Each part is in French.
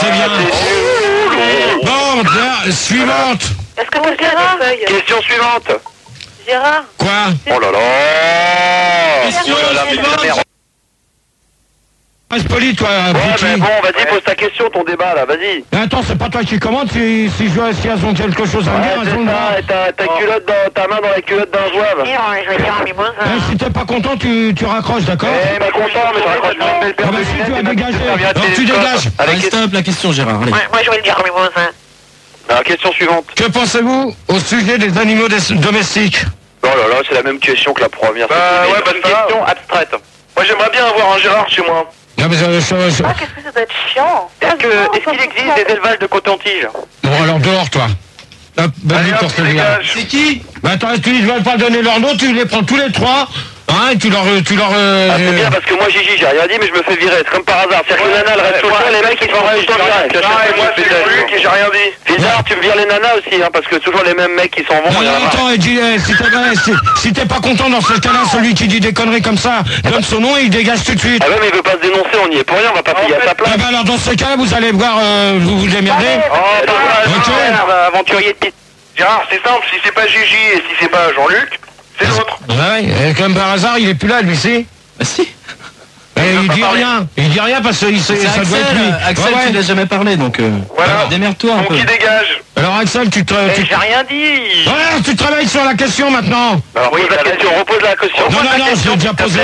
très bien. Bon, suivante. Est-ce que tu as des feuilles? Question suivante. Gérard? Quoi? Oh là là. Question suivante. Reste poli, toi, Ouais, Brutti. mais bon, vas-y, pose ta question, ton débat, là, vas-y. Mais attends, c'est pas toi qui commande, si elles ont quelque chose à me dire, elles ont le droit. C'est ça, et ta culotte dans ta main dans la culotte d'un jouable. Je vais dire un mimosa. Si t'es pas content, tu raccroches, d'accord? Eh, mais content, mais je raccroche pas une belle paire Ah bah de si, tu lunettes vas et ma dégager. petite serviette Alors tu télescope. dégages. Allez, Stop la question, Gérard. Allez. Moi, je vais le dire un mimosa. alors, question suivante. Que pensez-vous au sujet des animaux domestiques? Oh là là, c'est la même question que la première. Bah C'est ouais, une bah ça. question abstraite. Moi j'aimerais bien avoir un Gérard chez moi. Non, mais Ah, qu'est-ce que ça doit être chiant. Est-ce qu'il existe des élevages de coton-tige? Bon, alors dehors, toi. Hop, Allez vas-y hop, pour celui-là. dégage. C'est qui? Bah attends, tu ne vas pas donner leur nom, tu les prends tous les trois. Hein, et tu leur... Ah, c'est bien parce que moi Gigi j'ai rien dit mais je me fais virer, c'est comme par hasard. C'est-à-dire que les nanas elles restent tout le temps, les mecs ils sont tout le temps virés. Ah, et moi c'est Luc et j'ai rien dit. Bizarre, tu me vires les nanas aussi hein, parce que toujours les mêmes mecs qui s'en vont. Non, il y en a non, marre. attends, si t'es pas content dans ce cas-là, celui qui dit des conneries comme ça, donne son nom et il dégage tout de suite. Ah ouais mais il veut pas se dénoncer, on y est pour rien, on va pas payer à sa place. Ah bah alors dans ce cas-là, vous allez voir, vous vous démerdez. Oh, bah Ok. voilà, Aventurier de piste. Gérard, c'est simple, si c'est pas Gigi et si c'est pas Jean-Luc, c'est l'autre. Ouais, comme par hasard, il est plus là, lui, si. Bah si. Il dit rien parce que C'est ça doit Axel, être lui. Axel, Ouais, ouais. tu l'as jamais parlé, donc Voilà. démerde-toi un Donc peu. qui dégage. Alors Axel, tu J'ai rien dit. Ouais, tu travailles sur la question maintenant. Alors pose la question, repose la question. Non, je l'ai déjà posé.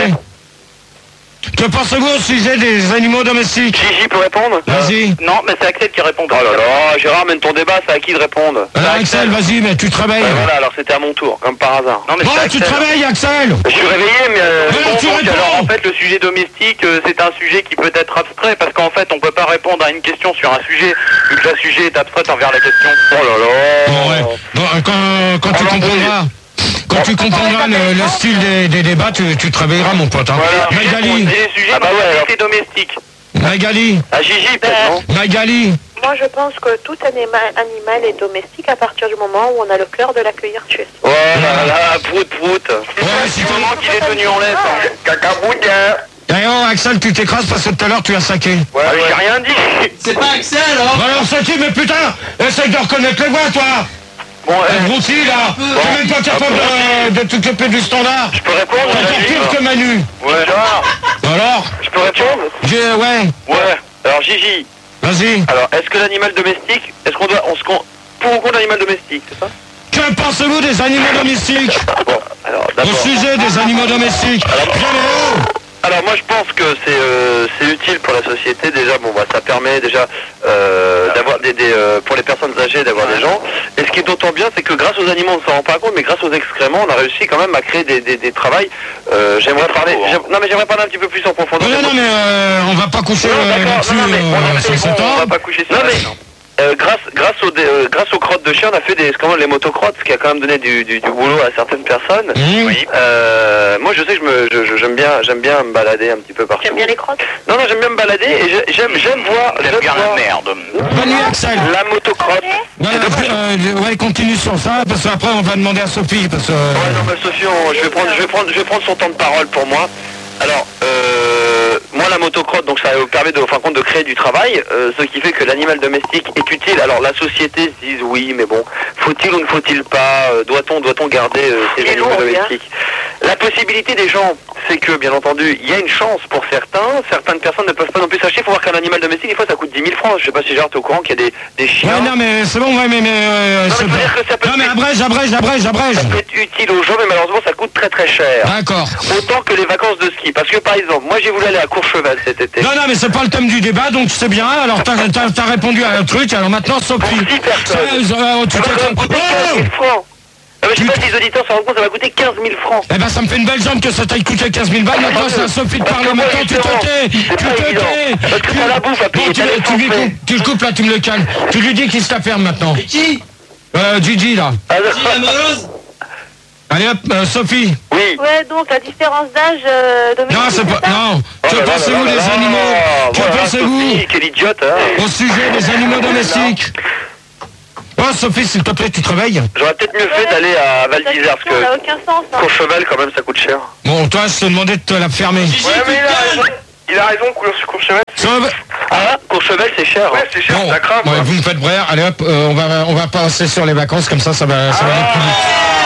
Que pensez-vous au sujet des animaux domestiques? Gigi peut répondre? Vas-y. Non, mais c'est Axel qui répond. Oh là là, Gérard, mène ton débat, c'est à qui de répondre? Alors Axel, vas-y, mais tu travailles. Voilà, alors c'était à mon tour, comme par hasard. Non, mais Ouais, tu travailles, Axel. je suis réveillé, mais Ouais, tu donc, réponds. alors en fait le sujet domestique c'est un sujet qui peut être abstrait parce qu'en fait on peut pas répondre à une question sur un sujet vu que le sujet est abstrait envers la question. Oh là là. Bon, ouais. Bon, quand tu comprendras. Quand tu comprendras le style des débats, tu travailleras, mon pote. Hein. Voilà. Magali, Et les sujets c'est domestique. Magali, À Gigi peut-être non? Magali. Moi, je pense que tout animal est domestique à partir du moment où on a le cœur de l'accueillir chez soi. Oh là là, prout prout. Ouais, C'est le moment qu'il est tenu en laisse. Hein. Cacaboudin. Eh oh, Axel, tu t'écrases parce que tout à l'heure tu as saqué. Ouais, j'ai rien dit. C'est pas Axel, alors? Alors saqué, mais putain, essaye de reconnaître les voix, toi. Bon, Broutilles, là. T'es même pas capable de t'occuper du standard. je peux répondre? T'as Gigi pire que Manu. Ouais. Gérard, Alors, je peux répondre? ouais, Ouais. Alors Gigi, vas-y. alors est-ce que l'animal domestique, est-ce qu'on doit, pour ou contre l'animal domestique, c'est ça? Que pensez-vous des animaux domestiques? Bon, alors Au d'abord. sujet des animaux domestiques. Bien, mais oh. Alors moi je pense que c'est utile pour la société déjà. Bon bah ça permet déjà d'avoir pour les personnes âgées d'avoir des gens. Et ce qui est d'autant bien c'est que grâce aux animaux on ne s'en rend pas compte, mais grâce aux excréments on a réussi quand même à créer des travails. J'aimerais parler. J'aimerais parler un petit peu plus en profondeur. Non, mais on va pas coucher Non, d'accord, là-dessus non, mais on a fait, sur cet on va ordre. pas coucher sur grâce aux crottes de chien, on a fait comment les motocrottes, ce qui a quand même donné du boulot à certaines personnes. Oui. Moi, je sais que j'aime bien me balader un petit peu partout. J'aime bien les crottes. Non, j'aime bien me balader et j'aime voir. J'aime bien la merde. Bonne nuit, Axel. La motocrotte. Ouais, continue sur ça, parce qu'après on va demander à Sophie, parce que... Ouais, non, bah, Sophie, je vais prendre son temps de parole pour moi. Alors, moi la motocrotte, donc ça permet de, en fin de compte, de créer du travail, ce qui fait que l'animal domestique est utile. Alors la société se dit oui, mais bon, faut-il ou ne faut-il pas, doit-on garder ces animaux domestiques? La possibilité des gens, c'est que bien entendu, il y a une chance pour certaines personnes ne peuvent pas non plus s'acheter. Il faut voir qu'un animal domestique, des fois ça coûte 10 000 francs. Je sais pas si Gérard t'es au courant qu'il y a des chiens. Ouais, non, mais c'est bon, ouais, mais... Non, mais je veux dire que ça peut Non, mais abrège. ça peut être utile aux gens, mais malheureusement ça coûte très très cher. D'accord. Autant que les vacances de ski. Parce que par exemple, moi j'ai voulu aller à Courchevel cet été. Non, mais c'est pas le thème du débat, donc c'est bien. Alors t'as répondu à un truc, alors maintenant Sophie. Pour 6 personnes. Tu Ça va coûter 15 000 francs. Ah, mais je sais pas si les auditeurs s'en rendent compte, ça va coûter 15 000 francs. Eh ben ça me fait une belle jambe que ça t'aille coûté 15 000 balles. Maintenant c'est à Sophie de parler. Maintenant tu te tais. Parce que t'as la bouffe à payer. Tu le coupes là, tu me le calmes. Tu lui dis qu'il se la ferme maintenant. Et qui? Gigi là. Qui, la morose? Allez hop, Sophie. Oui. Ouais, donc la différence d'âge domestique. Non, c'est pas... Non. Oh Que là là pensez-vous là des là. animaux? Que Voilà, pensez-vous Sophie, quelle idiote, hein. au sujet des animaux domestiques? Oh Sophie, s'il te plaît, tu te réveilles? J'aurais peut-être mieux fait d'aller à Val d'Isère, parce Ça n'a que aucun sens. Hein. Courchevel, quand même, ça coûte cher. Bon, toi, je te demandais de te la fermer. Gigi, Ouais, tu mais te là, calmes. Il a raison, Courchevel. Ah, Courchevel, c'est cher. Ouais, c'est cher, Bon, ça craint, quoi. ouais, vous me faites brère, allez hop, on va passer sur les vacances, comme ça va aller plus vite.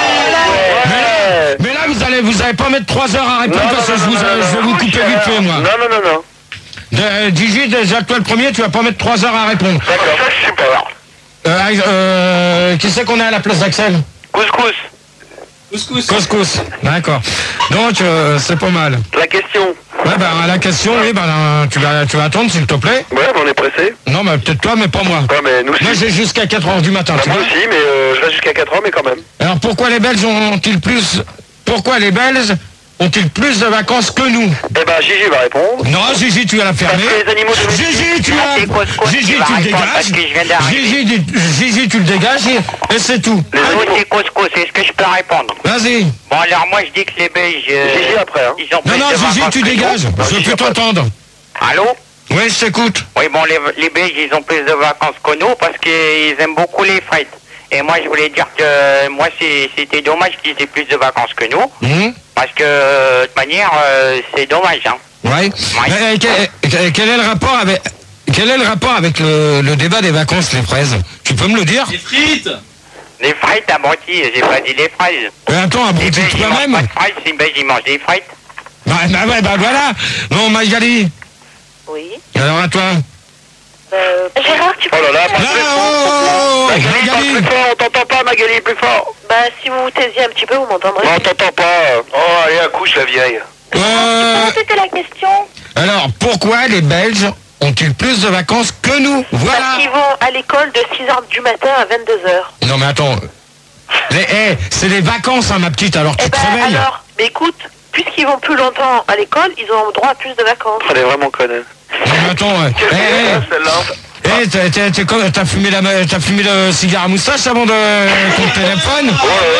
Mais là, vous allez pas mettre 3 heures à répondre parce que je vais vous couper vite fait, moi. Non. Gigi, déjà toi le premier, tu vas pas mettre 3 heures à répondre. D'accord, ça, je sais pas. Qui c'est qu'on est à la place d'Axel? Couscous. Couscous, d'accord. Donc, c'est pas mal. La question. Ouais, la question, oui, tu vas attendre, s'il te plaît. Ouais, on est pressé. Non, mais peut-être toi, mais pas moi. Ouais, mais nous aussi. Moi, j'ai jusqu'à 4h du matin, tu Moi vois. aussi, mais je reste jusqu'à 4 ans, mais quand même. Alors, pourquoi les Belges ont-ils plus de vacances que nous? Eh ben, Gigi va répondre. Non, Gigi, tu vas la fermer. Parce que les animaux domestiques- Gigi, tu le dégages. Gigi, tu le dégages et c'est tout. Les animaux... C'est couscous, est-ce que je peux répondre? Vas-y. Bon alors moi je dis que les Belges, Gigi après, hein. ils ont plus Non, de Gigi, vacances tu que nous. dégages. Je veux plus t'entendre. Allô? Oui, je t'écoute. Oui bon les Belges ils ont plus de vacances que nous parce qu'ils aiment beaucoup les frites. Et moi je voulais dire que moi c'était dommage qu'ils aient plus de vacances que nous. Parce que de toute manière c'est dommage hein. Ouais. Mais, quel est le rapport avec le débat des vacances, les fraises? Tu peux me le dire? Les frites. Les frites abrutis, j'ai pas dit les fraises. Mais attends, Les abruti Belges ils mangent toi-même. pas de frites, les Belges ils mangent des frites. Voilà. Bon, Magali, Oui. alors à toi. Gérard, tu peux... Oh là là, Là, Magali, parle Magali. plus fort, on t'entend pas, Magali, plus fort. Bah, si vous vous taisiez un petit peu, vous m'entendrez. Non, on t'entend pas. Oh, allez, accouche, la vieille. C'était la question. Alors, pourquoi les Belges ont-ils plus de vacances que nous? Voilà. Parce qu'ils vont à l'école de 6h du matin à 22h. Non, mais attends. C'est les vacances, hein, ma petite, alors tu Eh te ben réveilles. alors, mais écoute, puisqu'ils vont plus longtemps à l'école, ils ont droit à plus de vacances. Elle est vraiment conne. Non, mais attends. Celle-là. T'as fumé le cigare à moustache avant de ton téléphone?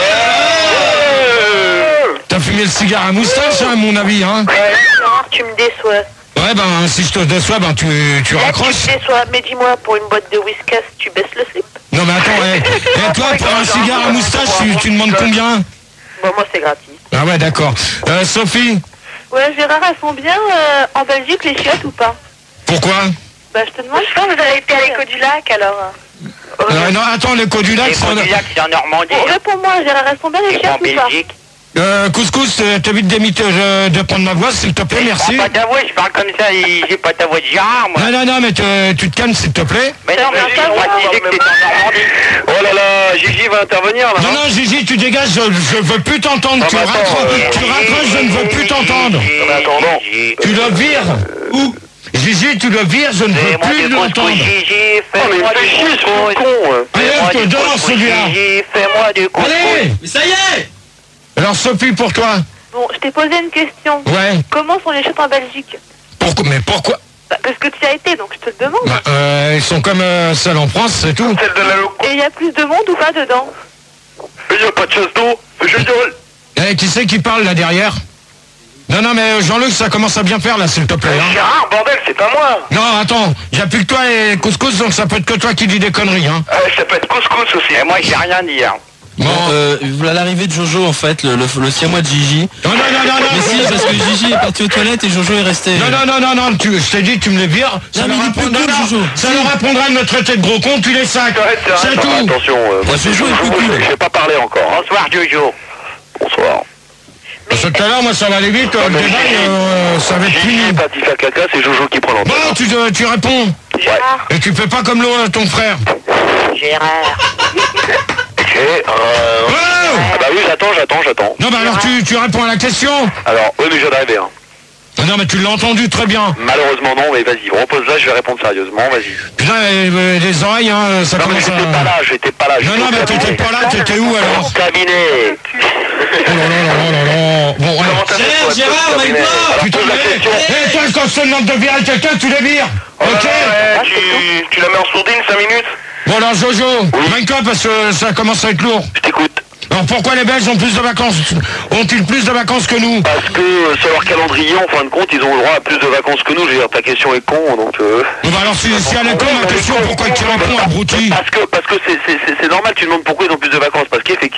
T'as fumé le cigare à moustache, hein, à mon avis, hein? Gérard, tu me déçois. Ouais, si je te déçois, tu Tu raccroches. me déçois, mais dis-moi, pour une boîte de whiskas, tu baisses le slip? Non, mais attends, toi, pour un cigare à moustache, tu demandes combien? Bon, moi, c'est gratis. Ah ouais, d'accord. Sophie, Ouais, Gérard, elles sont bien en Belgique, les chiottes, ou pas? pourquoi? Bah, je te demande. Je pense que vous avez été à l'écho du lac, alors. Non, attends, l'écho du lac, Les c'est en... Codillac c'est en Normandie. Bon, réponds-moi, Gérard, elles sont bien, les C'est chiottes, en ou pas? Belgique. Couscous, t'évites de prendre ma voix, s'il te plaît, merci. Je prends pas ta voix, je parle comme ça, j'ai pas ta voix de Gérard, moi. Non, mais tu te calmes, s'il te plaît. Mais non, mais Gigi, on m'a dit que c'était en Normandie. Oh là là, Gigi va intervenir, là. Non, Gigi, tu dégages, je veux plus t'entendre. Ah, Tu bah, attends, raccroches, je ne veux plus t'entendre. mais attends, Tu le vires. Où? Gigi, tu le vires, je ne veux plus l'entendre. Gigi, Oh, mais il fais-moi me fait du chier, ce couscous. con. Allez, Fais-moi je te du donne couscous, celui-là. Gigi, fais-moi du couscous. Allez. Mais ça y est. Alors, Sophie, pour toi. Bon, je t'ai posé une question. Ouais. Comment sont les chiottes en Belgique? Pourquoi? Bah, parce que tu y as été, donc je te le demande. Ils sont comme celles en France, c'est tout. Celle de la loco. Et il y a plus de monde ou pas dedans? Il n'y a pas de chasse d'eau. C'est génial. Qui c'est qui parle là derrière? Non, mais Jean-Luc, ça commence à bien faire là, s'il te plaît. Hein. Gérard, bordel, c'est pas moi. Non, attends, y a plus que toi et Couscous, donc ça peut être que toi qui dis des conneries, hein. Ça peut être couscous aussi. Et moi, j'ai rien dit, hein. Bon, Voilà l'arrivée de Jojo en fait, le siamois de Gigi. non. Mais si, parce que Gigi est parti aux toilettes et Jojo est resté. Non, je t'ai dit, tu me les vires. Ça mais leur il est plus apprendra- cool, Jojo. Ça leur apprendra de me traiter de gros con, tu les sacs. C'est tout. Attention, moi, Jojo est plus cool. je vais pas parler encore. Hein. Bonsoir, Jojo. Bonsoir. Parce que tout à l'heure, moi, ça va aller vite, le débat, ça va être Gigi fini. est parti faire caca, c'est Jojo qui prend l'antenne. Bon, tu réponds. Gérard. Et tu fais pas comme ton frère. Gérard. Et, Oh ah bah oui, j'attends. Non, bah alors tu réponds à la question. Alors, oui, mais je viens d'arriver, hein. Non, mais tu l'as entendu très bien. Malheureusement non, mais vas-y, repose là, je vais répondre sérieusement, vas-y. Putain, les oreilles, hein, ça Non mais commence à... j'étais pas là. Non, mais t'étais pas là, t'étais où alors? Au cabinet. Oh là. Bon, ouais. Comment t'as fait pour être Gérard, au on va y cabinet? voir. Alors, Putain, pose la question. toi, quand je te demande de virer quelqu'un, tu les vires. Oh là Ok? là, ouais, tu la mets en sourdine 5 minutes. Bon, alors Jojo, vainque-toi parce que ça commence à être lourd. Je t'écoute. Alors pourquoi les Belges ont-ils plus de vacances que nous? Parce que sur leur calendrier, en fin de compte, ils ont le droit à plus de vacances que nous. Je veux dire, ta question est con, donc... Bon, bah alors si elle est con, ma question, pourquoi tu réponds, abruti? Parce que c'est normal, tu demandes pourquoi ils ont plus de vacances. Parce qu'effectivement,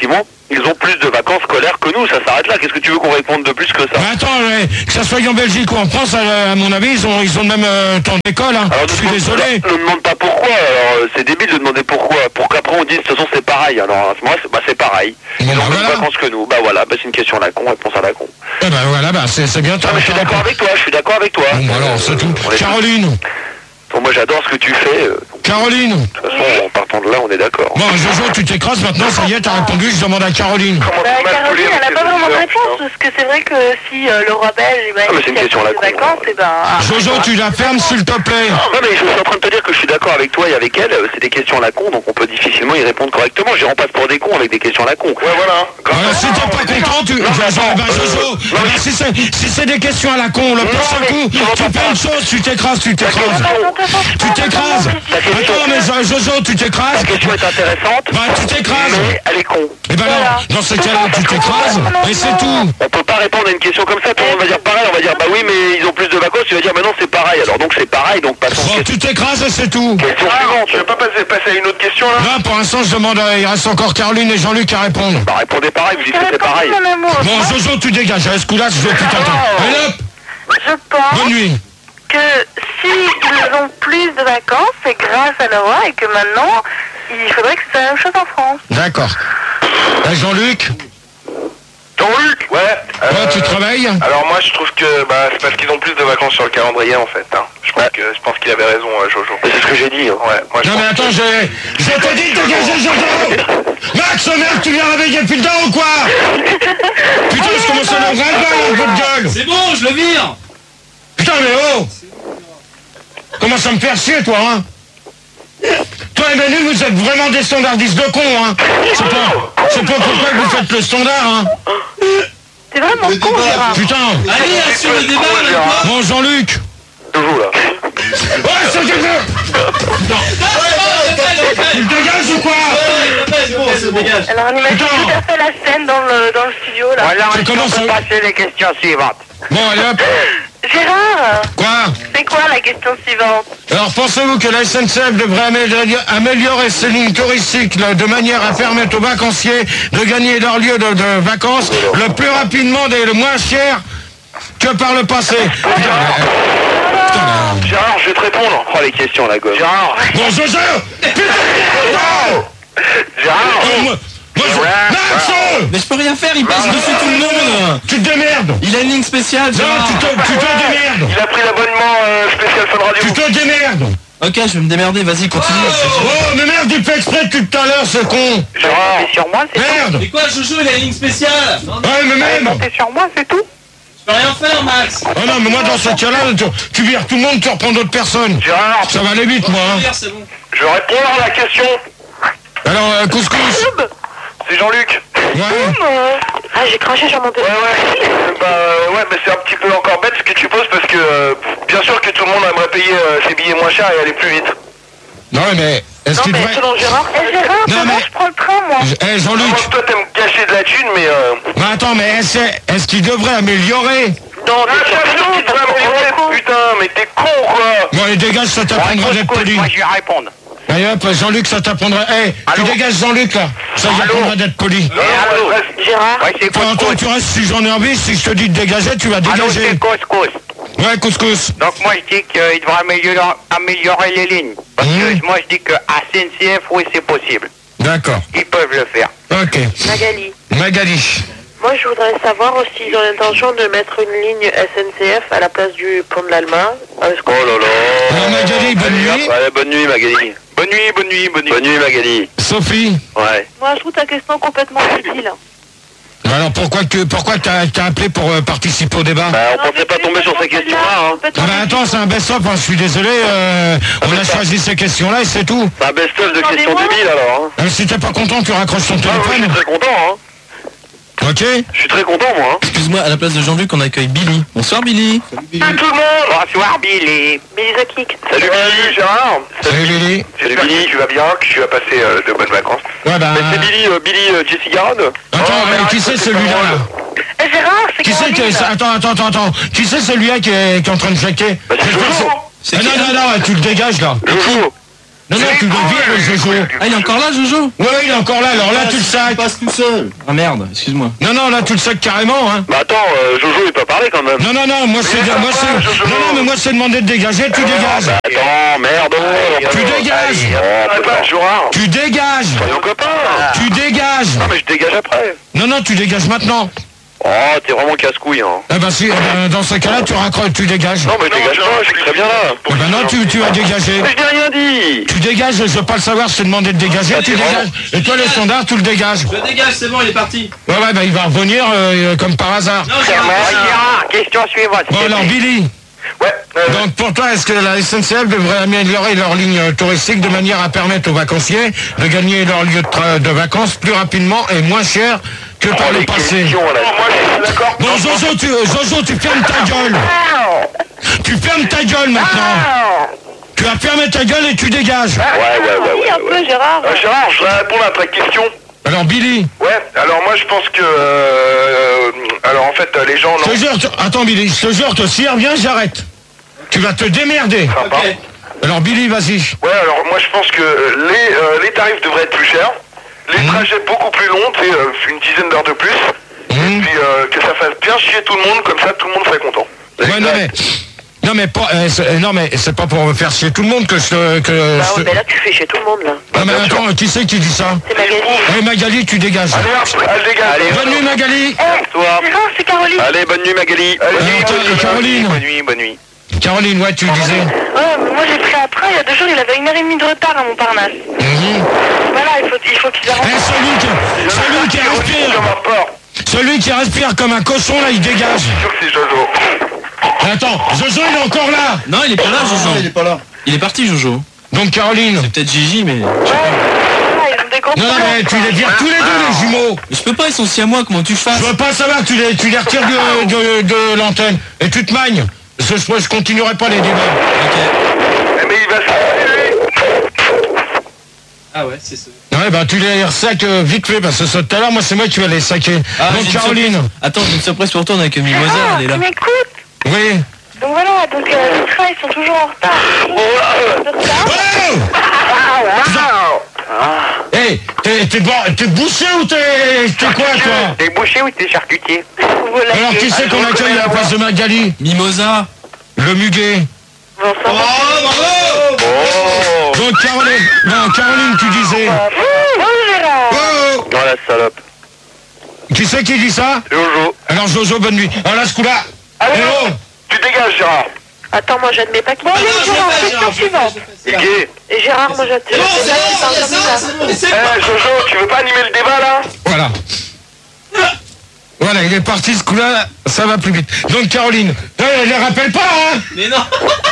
ils ont plus de vacances scolaires que nous, ça s'arrête là. Qu'est-ce que tu veux qu'on réponde de plus que ça? Mais attends, que ça soit en Belgique ou en France, à mon avis, ils ont le même temps d'école. Hein. Alors, je suis désolé. Ne demande pas pourquoi. Alors, c'est débile de demander pourquoi. Pour qu'après on dise de toute façon c'est pareil. Alors à ce moment-là, c'est pareil. Ils ont plus de vacances que nous. Bah voilà, c'est une question à la con, réponse à la con. Eh ben voilà, c'est bien. Mais je suis d'accord avec toi, Bon, alors, c'est tout. Caroline. Bon, moi j'adore ce que tu fais. Caroline. De toute façon, en partant de là, on est d'accord. Bon, Jojo, tu t'écrases maintenant, ça y est, t'as répondu, je demande à Caroline. Caroline, elle n'a pas vraiment de réponse, parce que c'est vrai que si le roi belge, mais c'est une question à la con. vacances, et Jojo, tu la fermes, s'il te plaît. Non, mais je suis en train de te dire que je suis d'accord avec toi et avec elle, c'est des questions à la con, donc on peut difficilement y répondre correctement. Je remplace pour des cons avec des questions à la con. Ouais, voilà. Voilà, si t'es pas content, Jojo, si c'est des questions à la con, le prochain coup, tu fais une chose, tu t'écrases. Tu t'écrases. Attends, mais Jojo, tu t'écrases. La question est intéressante. Bah, tu t'écrases. Mais elle est con. Et ben non, dans ce cas-là, tu t'écrases, et c'est tout. On peut pas répondre à une question comme ça, tout le monde va dire pareil, on va dire bah oui, mais ils ont plus de vacances, tu vas dire mais non, c'est pareil. Alors donc c'est pareil, donc passons. Bon, tu t'écrases et c'est tout. Question suivante. Je vais pas passer à une autre question là. Là, pour l'instant, je demande, il reste encore Caroline et Jean-Luc à répondre. Bah répondez pareil, vous dites que c'est pareil. Bon, Jojo, tu dégages, à ce coup-là, je vais plus t'attendre. Allez hop, Je pense bonne nuit. que s'ils ont plus de vacances, c'est grâce à la loi et que maintenant, il faudrait que c'est la même chose en France. D'accord. Jean-Luc, Jean-Luc. Ouais. tu travailles? Alors moi je trouve que c'est parce qu'ils ont plus de vacances sur le calendrier en fait. Hein. Je pense qu'il avait raison, Jojo. C'est ce que j'ai dit. Hein. Ouais. Moi, Non mais attends, je te dis de dégager, Jojo. Max, merde, tu viens réveiller plus tard ou quoi? Putain, je commence à le ras-le-bol, votre gueule. C'est bon, je le vire. Putain, mais oh! Commence à me faire chier, toi, hein? Toi et Manu, vous êtes vraiment des standardistes de cons, hein? Je sais pas pourquoi vous faites le standard, hein? C'est vraiment con, Gérard. Putain! Allez, assure le débat avec moi. Bon, Jean-Luc! Jojo là. Ouais, c'est que tu te dégages ou quoi? C'est bon, c'est bon. Alors on imagine tout à fait la scène dans le studio, là. Voilà, Je on commence peut à- passer les questions suivantes. Bon, allez hop! Gérard, Quoi? c'est quoi la question suivante? Alors, pensez-vous que la SNCF devrait améliorer ses lignes touristiques de manière à permettre aux vacanciers de gagner leur lieu de vacances le plus rapidement et le moins cher que par le passé? Gérard, je vais te répondre. Oh les questions la gosse. Gérard. Bon, Jojo! Gérard. Max! Mais je peux rien faire, il passe dessus tout le monde. Tu te démerdes! Il a une ligne spéciale, Non, Gérard. tu te démerdes! Il a pris l'abonnement spécial Fun Radio. Tu te démerdes! Ok, je vais me démerder, vas-y, continue. Oh, mais merde, il fait exprès depuis tout à l'heure, ce con! Gérard. C'est sur moi, c'est Merde! Mais quoi, Jojo, il a une ligne spéciale. Ouais, mais même! c'est sur moi, c'est tout. Je peux rien faire, Max. Oh non, mais moi, dans ce cas-là, tu vires tout le monde, tu reprends d'autres personnes. Gérard. Ça va aller vite, moi, hein. C'est bon. Je vais répondre à la question. Alors, couscous! C'est Jean-Luc. Ouais. Ah, j'ai craché sur mon téléphone. Ouais, mais c'est un petit peu encore bête ce que tu poses parce que bien sûr que tout le monde aimerait payer ses billets moins chers et aller plus vite. Non, mais est-ce Non, qu'il mais devrait... selon Gérard, Gérard, Non, demain, mais- je prends le train, moi. Eh, Jean-Luc! Moi, toi t'aimes cacher de la thune, mais Mais attends, mais est-ce qu'il devrait améliorer? Non, Ah, bien sûr qu'il devrait améliorer, putain, mais t'es con quoi. Bon, allez, dégage, ça t'apprendra d'être poli. Moi, je vais répondre. Allez hop, Jean-Luc, ça t'apprendra... Eh, tu dégages Jean-Luc, là. Ça t'apprendra d'être poli. Allô. Gérard, Ouais, c'est Toi, Antoine, tu restes, si j'en ai envie, si je te dis de dégager, tu vas Allô, dégager. c'est couscous. Ouais, couscous. Donc moi je dis qu'il devrait améliorer les lignes. Parce que moi je dis que à SNCF, oui c'est possible. D'accord. Ils peuvent le faire. Ok. Magali. Magali. Moi, je voudrais savoir aussi s'ils ont l'intention de mettre une ligne SNCF à la place du pont de l'Allemagne. Oh là là. Alors, Magali, bonne nuit. Ouais, bonne nuit Magali. Bonne nuit, bonne nuit, bonne nuit. Bonne nuit Magali. Sophie. Ouais. Moi, je trouve ta question complètement débile. Alors, pourquoi t'as appelé pour participer au débat? Bah on pensait pas tomber sur ces questions-là, hein. Ah bah attends, c'est un best-of, hein, je suis désolé, on a choisi ces questions-là et c'est tout. C'est un best-of de questions débiles alors, hein. Si t'es pas content, tu raccroches ton Ah, oui, je suis téléphone. très content, hein. Ok. Je suis très content moi, hein. Excuse-moi, à la place de Jean-Luc, on accueille Billy. Bonsoir, Billy. Salut tout le monde. Bonsoir Billy. Billy the Kick. Salut Billy. Gérard. Salut Billy. J'espère que tu vas bien, que tu vas passer de bonnes vacances. Ouais bah... Mais c'est Billy Jesse Garrod. Attends, mais qui c'est celui-là là? Gérard, c'est Qui c'est qui... Attends. Qui c'est celui-là qui est en train de checker? Bah, c'est Jojo. Non, tu le dégages là. Jojo. Non, tu le vires, Jojo. Ah, il est encore là, Jojo? Ouais, il est encore là, alors là, tu le sacs. Il passe tout seul. Ah merde, excuse-moi. Non, là, tu le sacs carrément, hein. Bah attends, Jojo il peut parler quand même. Non, moi c'est demander de dégager, tu dégages. Bah, attends, merde. Tu dégages. Tu dégages. Soyons copains. Tu dégages. Non mais je dégage après. Non, tu dégages maintenant. Oh, t'es vraiment casse-couille, hein. Eh ben si, dans ce cas-là, tu raccroches, tu dégages. Non mais je dégage pas, je suis très bien là. Eh ben non, tu vas dégager. Mais je n'ai rien dit. Tu dégages, je veux pas le savoir, je t'ai demandé de dégager, tu dégages. Et toi, le standard, tu le dégages. Je dégage, c'est bon, il est parti. Ouais, bah il va revenir comme par hasard. Non, Gérard, question suivante. Bon, alors Billy. Ouais. Donc pour toi, est-ce que la SNCF devrait améliorer leur ligne touristique de manière à permettre aux vacanciers de gagner leur lieu de vacances plus rapidement et moins cher que par le passé? Moi, je suis d'accord. Bon, Jojo, tu fermes ta gueule. Tu fermes ta gueule maintenant. Tu vas fermer ta gueule et tu dégages. Oui, un peu, Gérard. Gérard, je vais répondre à ta question. Alors Billy. Ouais, alors moi je pense que... alors en fait, les gens... Je te jure, attends Billy, je te jure, s'il revient, j'arrête. Tu vas te démerder. Sympa. Alors Billy, vas-y. Ouais, alors moi je pense que les tarifs devraient être plus chers, les trajets beaucoup plus longs, tu sais, une dizaine d'heures de plus, et puis que ça fasse bien chier tout le monde, comme ça tout le monde serait content. Ouais, non mais c'est pas pour faire chier tout le monde que Mais là, tu fais chez tout le monde, là. Non mais attends, qui c'est qui dit ça? C'est Magali. Oui, Magali, tu dégages. Allez hop, elle dégage. Bonne nuit Magali. Bonsoir. Gérard, c'est Caroline. Allez, bonne nuit Magali. Caroline. Bonne nuit. Caroline, ouais, tu disais. Ouais, mais moi j'ai pris un train, il y a 2 jours, il avait 1h30 de retard à Montparnasse. Voilà, il faut qu'ils arrêtent. Celui qui respire. Celui qui respire comme un cochon, là, il dégage. Je suis sûr que c'est Jojo. Attends, Jojo, il est encore là. Non, il est pas là, Jojo. Il est pas là. Il est parti, Jojo. Donc Caroline. C'est peut-être Gigi, mais... Voilà, ils ont des gros Non, mais tu les vires tous les deux, les jumeaux. Mais je peux pas, ils sont si à moi, comment tu fasses? Je veux pas savoir, tu les retires de l'antenne. Et tu te magnes. Je continuerai pas les débats. Ok. Mais il va se... Ah ouais, c'est ça. Ouais, bah tu les ressacs vite fait, parce que tout à l'heure, moi c'est moi qui vais les saquer. Ah, Donc j'ai une Caroline. surprise. Attends, j'ai une surprise pour toi, on est avec Mimosa, elle est là. Tu m'écoutes? Oui. Donc voilà, donc les trains, ils sont toujours en retard. Hey, t'es bouché ou t'es quoi, toi? T'es bouché ou t'es charcutier? Voilà. Alors qui c'est qu'on accueille à la place de Magali? Mimosa. Le muguet. Bonsoir. Donc Caroline, tu disais. Oh, Gérard. Oh, Non, la salope. qui c'est qui dit ça? Jojo. Alors Jojo, bonne nuit. Alors là, ce coup-là. Allez, Oh, tu dégages, Gérard. Attends, moi j'admets pas qu'il... Bon, allez, Gérard, question suivante. Igué. Et Gérard, moi j'admets... Jojo, tu veux pas animer le débat, là? voilà. Voilà, il est parti ce coup-là, ça va plus vite. Donc Caroline, je les rappelle pas, hein? Mais non.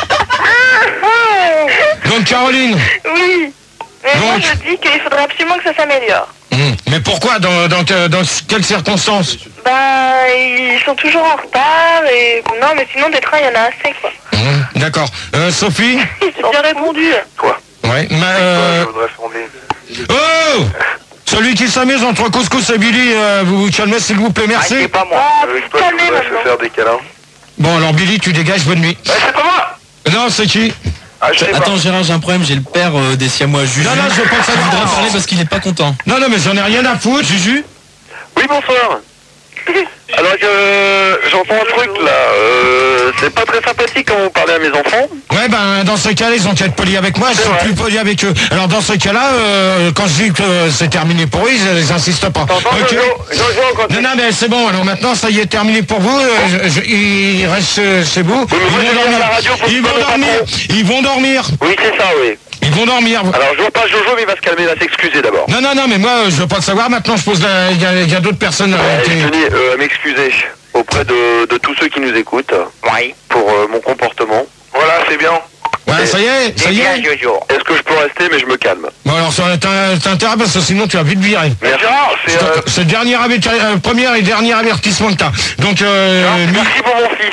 Donc Caroline. Oui. Mais moi Donc. je dis qu'il faudrait absolument que ça s'améliore. Mais pourquoi? Dans quelles circonstances? Bah, ils sont toujours en retard et... Non, mais sinon des trains, il y en a assez, quoi. D'accord. Sophie? J'ai bien répondu. Quoi? Ouais. Je voudrais fonder. Oh! Celui qui s'amuse entre Couscous et Billy, vous vous calmez s'il vous plaît, Ah, merci. c'est pas moi. Ah, Avec vous toi, je calmez voudrais se maintenant. faire des câlins. Bon alors Billy, tu dégages, bonne nuit. C'est pas moi! Non, c'est qui? Ah, je sais pas. Attends, Gérard, j'ai un problème, j'ai le père des siamois, Juju. Non, je veux pas que ça Il voudrait vous parler parce qu'il est pas content. Non, mais j'en ai rien à foutre. Juju? Oui, bonsoir. Alors j'entends un truc là, c'est pas très sympathique quand vous parlez à mes enfants. Ouais, ben dans ce cas-là, ils ont qu'à être polis avec moi, je suis plus poli avec eux. Alors dans ce cas-là, quand je dis que c'est terminé pour eux, ils insistent pas. T'entends, Ok. Jojo, quand Non, mais c'est bon, alors maintenant ça y est terminé pour vous, ils restent chez vous. mais moi, je viens à la radio pour Ils te vont parler, dormir. patron. Ils vont dormir. Oui, c'est ça, oui. Ils vont dormir. Alors je vois pas Jojo, mais il va se calmer, il va s'excuser d'abord. Non, mais moi je veux pas le savoir, maintenant je pose il y a d'autres personnes Je qui... tenais à m'excuser auprès de tous ceux qui nous écoutent Oui. pour mon comportement. Voilà, c'est bien. Ouais, ça y est. C'est bien, Jojo. Est-ce que je peux rester, mais je me calme. Bon alors ça t'as intérêt parce que sinon tu vas vite virer. Mais Gérard, C'est le premier et dernier avertissement que t'as. Donc Merci pour mon fils.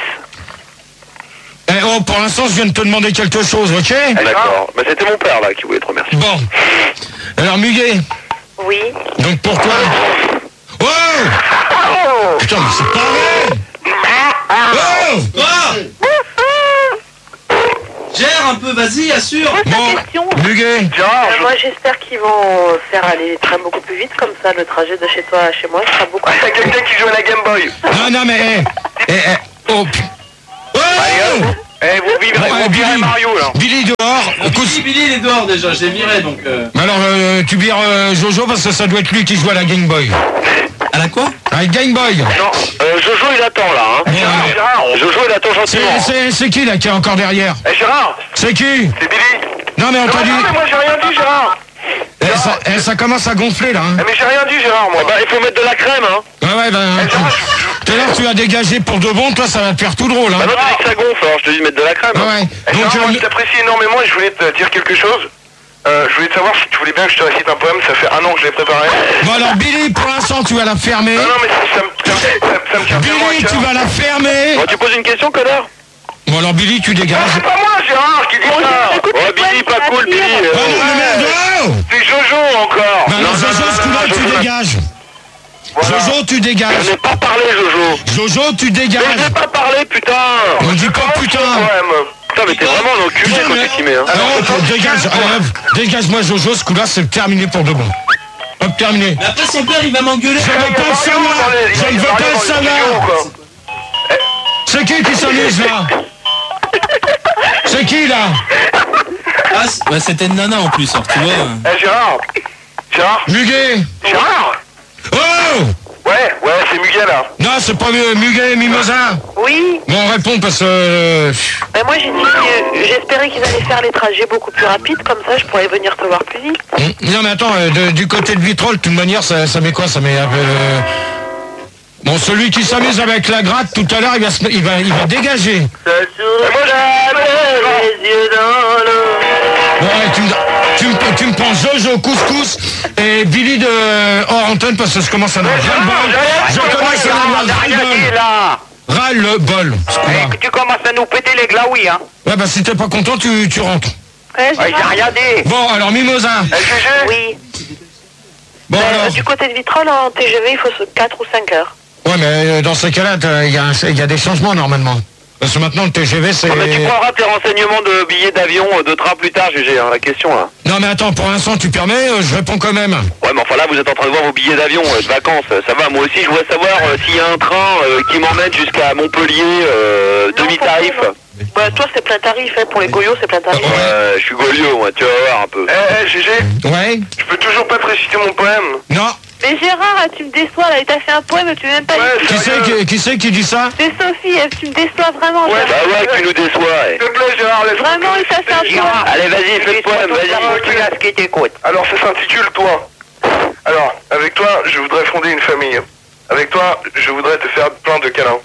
pour l'instant je viens de te demander quelque chose, ok? D'accord. Mais c'était mon père là qui voulait te remercier. Bon. Alors Muguet, Oui. donc pour toi... Oh putain, mais c'est pas vrai. Oh Gère un peu, vas-y, assure. Pose ta Bon, question. Muguet. Moi j'espère qu'ils vont faire aller les trains beaucoup plus vite, comme ça le trajet de chez toi à chez moi sera beaucoup T'as quelqu'un qui joue à la Game Boy. Non, mais... Oh, oh vous virez Mario là. Billy dehors. Billy, il est dehors déjà, je l'ai viré donc... Alors, tu vires Jojo parce que ça doit être lui qui joue à la Game Boy. À la quoi? À la Game Boy. Non, Jojo il attend là. Hein. Gérard. Jojo il attend gentiment. C'est qui là qui est encore derrière? Gérard. C'est qui? C'est Billy. Non mais on t'a dit... Non mais moi j'ai rien dit Gérard. Ça commence à gonfler là. Hein. Mais j'ai rien dit Gérard moi. Bah il faut mettre de la crème hein. Ouais, tout à l'heure tu as dégagé pour de bon, toi ça va te faire tout drôle. Hein. Bah non tu dis que ça gonfle, alors je te dis de mettre de la crème. Ouais. Donc moi je t'apprécie énormément et je voulais te dire quelque chose. Je voulais te savoir si tu voulais bien que je te récite un poème, ça fait 1 an que je l'ai préparé. Bon alors Billy, pour l'instant tu vas la fermer. Non mais ça me tient bien Billy, tu vas la fermer. Bon, tu poses une question connard. Bon alors Billy, tu dégages. C'est pas moi Gérard qui dit ça. Oh Billy, pas cool Billy. Oh non, mais merde. C'est Jojo encore. Bah non, Jojo, ce coup-là, tu dégages. Voilà. Jojo, tu Je dégages. n'ai pas parlé Jojo. Jojo, tu Mais je dégages. n'ai pas parlé putain. On dit pas putain. Putain mais t'es vraiment un enculé Putain, quand mais- tu t'y mets hein. Non, dégage. Dégage-moi Jojo, ce coup-là, c'est terminé pour de bon. Hop, terminé. Mais après son père, il va m'engueuler. Je ne veux pas le savoir. Je ne veux pas le savoir. C'est qui s'amuse là? C'est qui là? Ah, ouais, c'était une nana en plus, alors, tu vois. Gérard. Muguet. Gérard. Oh! Ouais, c'est Muguet là. Non, c'est pas Muguet, Mimosa. Oui, Bon, réponds parce que... ben moi j'ai dit que j'espérais qu'ils allaient faire les trajets beaucoup plus rapides, comme ça je pourrais venir te voir plus vite. Non, mais attends, du côté de Vitrolles, de toute manière, ça met quoi? Ça met... Bon, celui qui s'amuse avec la gratte, tout à l'heure, il va dégager. Bon, ouais, tu me prends Jojo, Couscous et Billy de hors antenne parce que je commence à avoir ras-le-bol. Je commence à avoir ras-le-bol. Ras-le-bol. Tu commences à nous péter les glaouis, hein. Ouais, bah si t'es pas content, tu rentres. Ouais, Ouais, j'ai rien dit. Bon, alors Mimosa. Oui. Bon, alors... Du côté de Vitrolles, en TGV, il faut 4 ou 5 heures. Ouais, mais dans ces cas-là, il y a des changements normalement. Parce que maintenant, le TGV, c'est... Mais tu prendras tes renseignements de billets d'avion, de train plus tard, GG, hein, la question là. Non, mais attends, pour l'instant, tu permets, je réponds quand même. Ouais, mais enfin là, vous êtes en train de voir vos billets d'avion, de vacances, ça va. Moi aussi, je voudrais savoir s'il y a un train qui m'emmène jusqu'à Montpellier, demi-tarif. Bah, toi, c'est plein tarif, hein. Pour les goyots, c'est plein tarif. Je suis Goliot, moi, tu vas voir un peu. GG, Ouais? je peux toujours pas te réciter mon poème. Non. Mais Gérard, tu me déçois, là, il t'a fait un poème, tu veux même pas dire. Qui c'est qui dit ça? C'est Sophie, tu me déçois vraiment. Ouais, Gérard. Bah ouais, tu nous déçois, S'il te plaît Gérard, laisse-moi. Vraiment, il t'a fait un poème. Allez, vas-y, fais le poème, vas-y. Tu laisses qui t'écoute. Alors ça s'intitule Toi. Alors, avec toi, je voudrais fonder une famille. Avec toi, je voudrais te faire plein de câlins.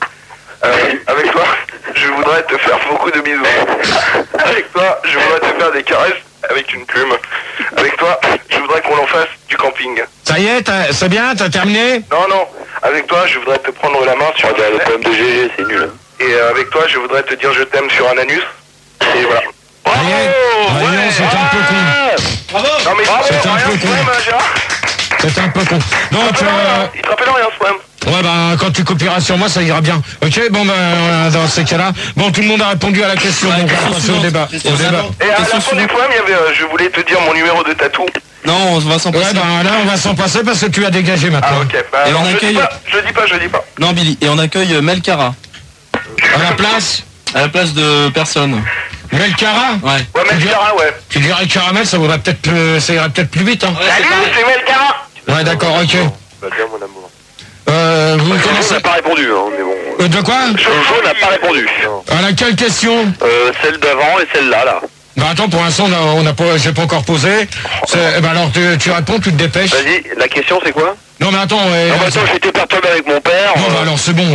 Avec toi, je voudrais te faire beaucoup de bisous. Avec toi, je voudrais te faire des caresses avec une plume. Avec toi, je voudrais qu'on en fasse du camping. Ça y est, c'est bien, t'as terminé? Non, avec toi, je voudrais te prendre la main sur un Le poème de GG, c'est nul. et avec toi, je voudrais te dire je t'aime sur un anus. Et voilà. Ça y est. Voyons, c'est un peu con. Bravo. Non mais C'est un rien peu ce con. poème, Gérard. C'est un peu con. Donc, Il te rappelle rien ce poème. ouais, bah, quand tu copieras sur moi, ça ira bien. Ok, bon, ben, dans ces cas-là, bon, tout le monde a répondu à la question, Ouais, donc on va question passer au suivante. débat. Question Au débat. suivante. Et à la Question fin du suivante. poème, il y avait je voulais te dire mon numéro de tatou. Non, on va s'en Ouais, passer. ben, là, on va s'en passer parce que tu as dégagé Ah maintenant. ok, bah, Et alors, on accueille- je dis pas. Non, Billy. Et on accueille Melcara. À la place, À la place de personne. Melcara. Ouais. Ouais, Melcara, ouais. Tu dirais caramel, ça irait peut-être plus vite, hein. Salut, c'est Melcara. Ouais, d'accord, ok. Bah bien mon amour. Vous Jojo commencez... n'a pas répondu, hein, mais bon. De quoi? Jojo n'a pas répondu. À laquelle question? Celle d'avant et celle-là, là. Bah attends, pour l'instant, on n'a pas, j'ai pas encore posé. Bah alors, tu réponds, tu te dépêches. Vas-y, la question c'est quoi? Non, mais attends, Non, mais attends, j'étais perturbé avec mon père. non, bah alors, c'est bon.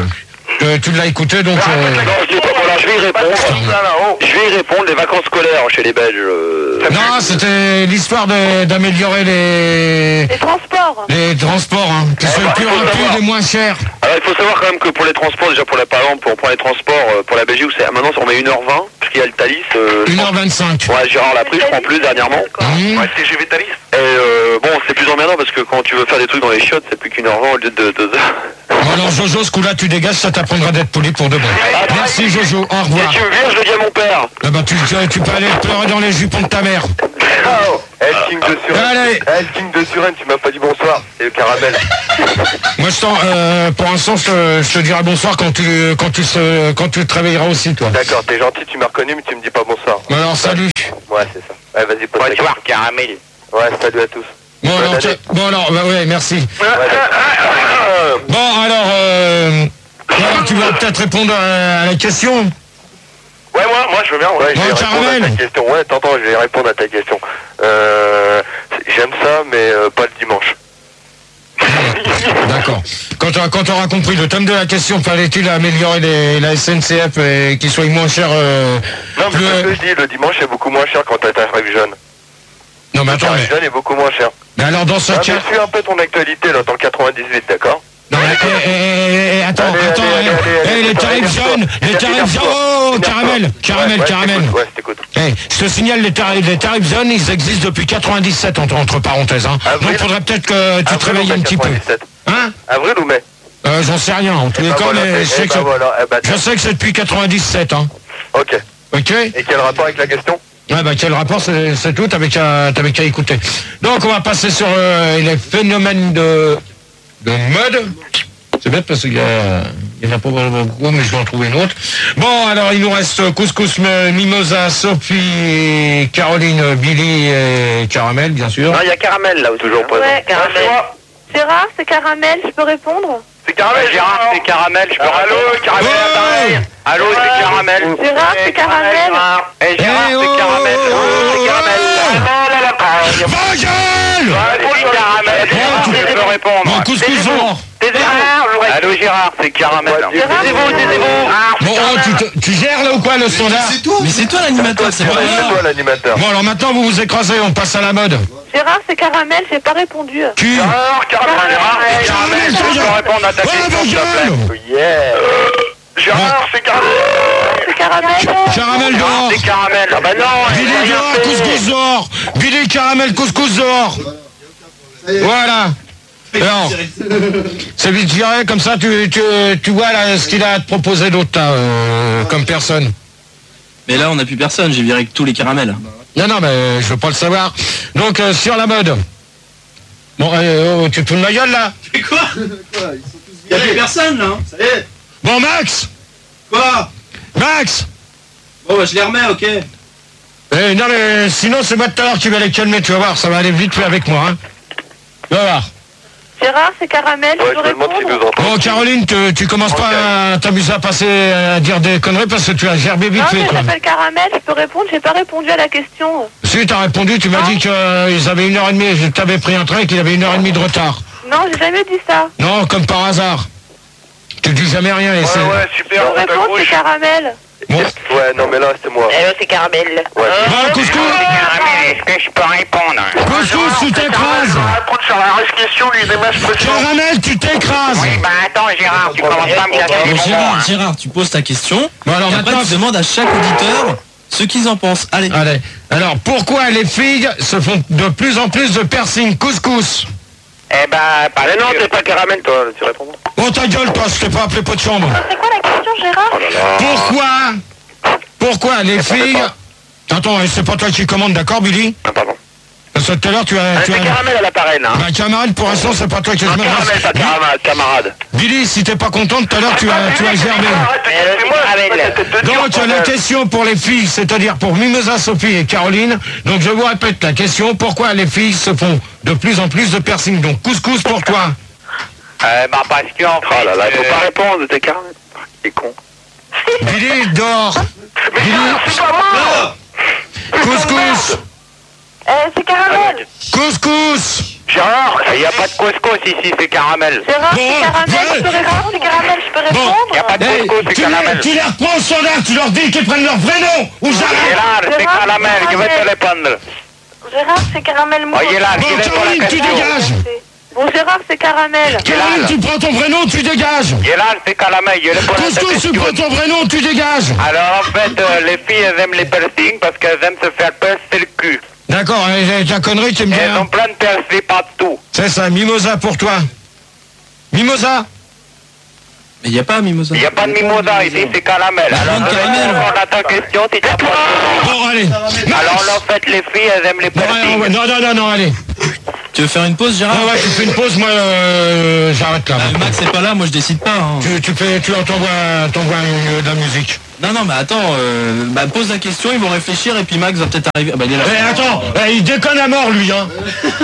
Tu l'as écouté, donc... Non, je dis pas, voilà, je vais y répondre. Je vais y répondre, les vacances scolaires chez les Belges. Non, c'était l'histoire d'améliorer Les transports. les transports, hein, qui soient plus rapides et moins chers. Alors il faut savoir quand même que pour les transports, déjà pour par exemple, pour prendre les transports pour la Belgique, maintenant on met 1h20, parce qu'il y a le Thalys. 1h25. Ouais, Gérard l'a pris, je prends plus dernièrement. Mmh. Ouais, TGV Thalys. Et bon, c'est plus emmerdant parce que quand tu veux faire des trucs dans les chiottes, c'est plus qu'1h20 au lieu de 2h. Bon alors Jojo, ce coup-là tu dégages, ça t'apprendra d'être poli pour de bon. Merci Jojo, au revoir. Si tu me vires, je le dis à mon père. Ah bah tu peux aller pleurer dans les jupons de ta mère. Oh, King de Suren. Allez. King de Suren, tu m'as pas dit bonsoir. C'est le caramel. Moi pour l'instant je te dirai bonsoir quand tu te réveilleras aussi toi. D'accord, t'es gentil, tu m'as reconnu, mais tu me dis pas bonsoir. Alors salut. Ouais, c'est ça. Ouais, vas-y, pose ta question. Bonsoir, caramel. Ouais, salut à tous. Bon alors, bah ouais, merci. Bon alors, tu vas peut-être répondre à la question. Ouais, moi je veux bien. Ouais, je vais répondre à ta question. Ouais, t'entends, je vais répondre à ta question. J'aime ça, mais pas le dimanche. D'accord. Quand t'auras compris le thème de la question, fallait-il améliorer la SNCF et qu'il soit moins cher Non, mais c'est ce que je dis, le dimanche est beaucoup moins cher quand t'as ta tarif jeune. Non, mais attends, le tarif jeune est beaucoup moins cher. Mais alors dans ce cas... Je suis un peu ton actualité, là, dans le 98, d'accord? Non, mais attends, les tarifs jeunes, oh, caramel. Ouais, je t'écoute. Je te signale, les tarifs jeunes, ils existent depuis 97, entre parenthèses. Hein. Donc, faudrait peut-être que tu te réveilles un petit peu. Hein? Avril ou mai? J'en sais rien, en tous les cas, mais je sais que c'est depuis 97. Hein. Ok. Et quel rapport avec la question? Ouais, bah quel rapport, c'est tout, t'avais qu'à écouter. Donc, on va passer sur les phénomènes de mode. C'est bête parce qu'il y en a pas beaucoup, mais je vais en trouver une autre. Bon, alors il nous reste Couscous, Mimosa, Sophie, Caroline, Billy et Caramel, bien sûr. Non, il y a Caramel là, toujours présent. Ouais, Caramel. Gérard, c'est Caramel, je peux répondre? C'est Caramel, Gérard, c'est Caramel, je peux Allô, Caramel, pareil. Allô, c'est Caramel. Gérard, c'est Caramel. Et Gérard, c'est Caramel. C'est Caramel. Va gueule! C'est Caramel. Je peux répondre. Bon, Couscous, Allô, Gérard, c'est Caramel. Taisez-vous. Bon, tu gères là ou quoi le standard? Mais c'est toi l'animateur, c'est pas c'est toi l'animateur. Bon, alors maintenant vous vous écrasez, on passe à la mode. Gérard, c'est Caramel, j'ai pas répondu. Gérard, Caramel, je peux répondre à ta question, s'il te plaît. Gérard, c'est Caramel. C'est Caramel. Caramel dehors. C'est Caramel. Ah bah non. Billy dehors, Couscous dehors. Billy, Caramel, Couscous dehors. Voilà. Alors, c'est vite viré, comme ça tu vois là, ce qu'il a à te proposer d'autre comme personne. Mais là, on n'a plus personne, j'ai viré que tous les caramels. Non, mais je veux pas le savoir. Donc, sur la mode. Bon, tu te fous de ma gueule là? Mais quoi? Il n'y a plus personne là, ça y est. Bon, Max. Quoi? Max. Bon, bah, je les remets, ok. Non, mais sinon, c'est moi tout à l'heure qui va les calmer, tu vas voir, ça va aller vite fait avec moi. Hein. Tu vas voir. Gérard, c'est Caramel, je peux répondre? Bon, Caroline, tu commences pas à t'amuser à passer à dire des conneries parce que tu as gerbé vite fait. Non, mais quoi. j'appelle Caramel, je peux répondre, j'ai pas répondu à la question. Si, t'as répondu, tu m'as dit qu'ils avaient 1h30, je t'avais pris un train et qu'il avait 1h30 de retard. Non, j'ai jamais dit ça. Non, comme par hasard. Tu dis jamais rien et Ouais, Je super, peux répondre, c'est Caramel. Bon. Ouais, non, mais là, c'est moi. C'est Caramel. Ouais. Bon, Couscous. Caramel, est-ce que je peux répondre? Couscous, tu t'écrases. Répondre sur la question, lui, des matchs précédents. Caramel, tu t'écrases. Oui, bah attends, Gérard, tu commences pas à me casser les bonbons, hein. Gérard, tu poses ta question. Bon, alors Et après, maintenant, tu demandes à chaque auditeur ce qu'ils en pensent. Allez. Alors, pourquoi les filles se font de plus en plus de piercing? Couscous. Eh ben, pas Mais non, t'es pas Caramel, toi, tu réponds. Oh, ta gueule, toi, je t'ai pas appelé pot de chambre. C'est quoi la question, Gérard? Pourquoi les filles... Attends, c'est pas toi qui commande, d'accord, Billy? Ah, pardon. Parce que tout à l'heure, tu as... C'est Caramel à l'appareil, là. Bah, camarade, pour l'instant, c'est pas toi qui... Non, Caramel, pas camarade. Billy, si t'es pas content, tout à l'heure, tu as gerbé. Donc, la question pour les filles, c'est-à-dire pour Mimosa, Sophie et Caroline. Donc, je vous répète la question. Pourquoi les filles se font de plus en plus de piercing? Donc, Couscous pour toi. Bah parce qu'en fait... Oh là là, il faut pas répondre, t'es Caramel. Il est con. Billy, dehors. Billy, C'est pas moi. Couscous. C'est Caramel. Couscous. Gérard, Il n'y a pas de couscous ici, c'est Caramel. Gérard, Bon, c'est Caramel, ouais. je peux répondre? C'est Caramel, je peux Bon. répondre? Il n'y a pas de Hey, couscous, c'est Caramel. tu les reprends au standard, tu leur dis qu'ils prennent leur vrai nom. Ou j'arrête. Gérard, c'est Caramel, je vais te répondre. Gérard, c'est Caramel, moi. Oh, Gérard, Bon, je réponds à Caroline, la tu question. dégages. Bon, Gérard, c'est Caramel. Caroline, tu prends ton vrai nom, tu dégages. Gérard, c'est Caramel, je réponds à ta Couscous, tu question. prends ton vrai nom, tu dégages. Alors en fait, les filles, elles aiment les piercings parce qu'elles aiment se faire percer le cul. D'accord, ta connerie, tu me dis. Elles ont plein de piercings partout. C'est ça, Mimosa pour toi. Mimosa. Mais il n'y a pas Mimosa. Il n'y a pas de mimosa ici, c'est caramel. Alors, on a ta question, tu t'as pas. Bon, allez. Alors, là, en fait, les filles, elles aiment les persils. Non, allez. Tu veux faire une pause, Gérard? Ah ouais, tu fais une pause, moi, j'arrête là. Max c'est pas là, moi je décide pas. Hein. Tu t'envoies de la musique. Non, mais attends, pose la question, ils vont réfléchir et puis Max va peut-être arriver. Il est là. Attends, il déconne à mort, lui, hein.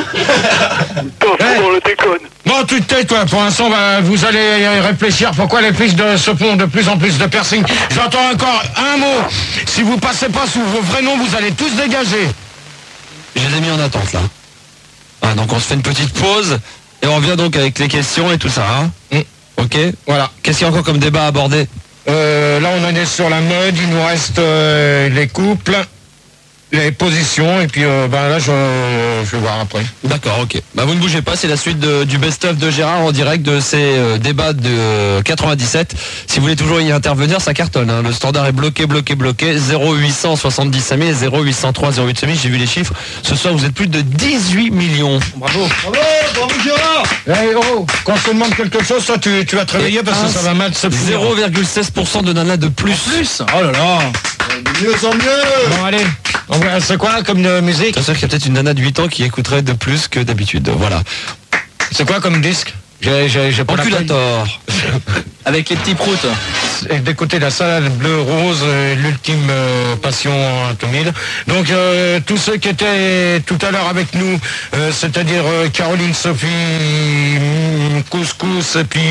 On le déconne. Bon, tu te tais, toi. Pour l'instant, vous allez réfléchir pourquoi les filles se font de plus en plus de piercing. J'entends encore un mot. Si vous passez pas sous vos vrais noms, vous allez tous dégager. Je les ai mis en attente, là. Ah, donc on se fait une petite pause et on revient donc avec les questions et tout ça, hein. Ok. Voilà. Qu'est-ce qu'il y a encore comme débat à aborder? Là, on en est sur la mode. Il nous reste les couples, les positions, et puis là, je vais voir après. D'accord, ok. Vous ne bougez pas, c'est la suite du best-of de Gérard en direct de ces débats de 97. Si vous voulez toujours y intervenir, ça cartonne, hein. Le standard est bloqué. 0800 70 5000, 0803 08 5000. J'ai vu les chiffres. Ce soir, vous êtes plus de 18 millions. Bravo. Bravo Gérard. Quand je te demande quelque chose, toi, tu vas te réveiller parce que ça va mal se finir. 0,16% de nana de plus. Oh là là. De mieux en mieux. Bon, allez. C'est quoi comme musique? C'est sûr qu'il y a peut-être une nana de 8 ans qui écouterait de plus que d'habitude. Voilà. C'est quoi comme disque? J'ai pas la Enculator. Avec les petits proutes. D'écouter la salade bleu rose, l'ultime passion 2000. Donc tous ceux qui étaient tout à l'heure avec nous, c'est-à-dire Caroline, Sophie, Couscous et puis